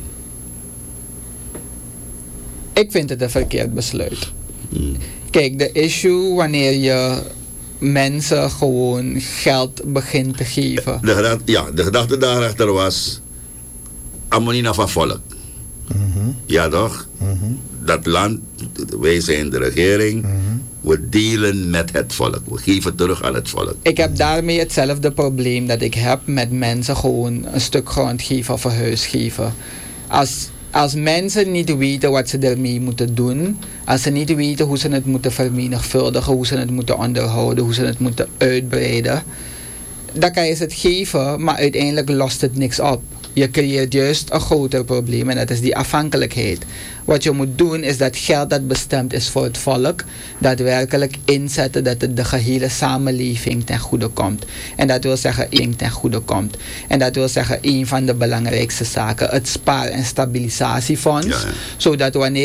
Ik vind het een verkeerd besluit. Hmm. Kijk, de issue wanneer je mensen gewoon geld begint te geven. De gedachte, ja, de gedachte daarachter was, ammonina van volk. Mhm, Ja toch? mhm, Dat land, wij zijn de regering, mhm. we delen met het volk. We geven terug aan het volk. Ik heb daarmee hetzelfde probleem dat ik heb met mensen gewoon een stuk grond geven of een huis geven. Als als mensen niet weten wat ze ermee moeten doen, als ze niet weten hoe ze het moeten vermenigvuldigen, hoe ze het moeten onderhouden, hoe ze het moeten uitbreiden, dan kan je ze het geven, maar uiteindelijk lost het niks op. Je creëert juist een groter probleem en dat is die afhankelijkheid. Wat je moet doen is dat geld dat bestemd is voor het volk, daadwerkelijk inzetten dat het de gehele samenleving ten goede komt. En dat wil zeggen één ten goede komt. En dat wil zeggen een van de belangrijkste zaken, het spaar- en stabilisatiefonds. Ja, ja. Zodat wanneer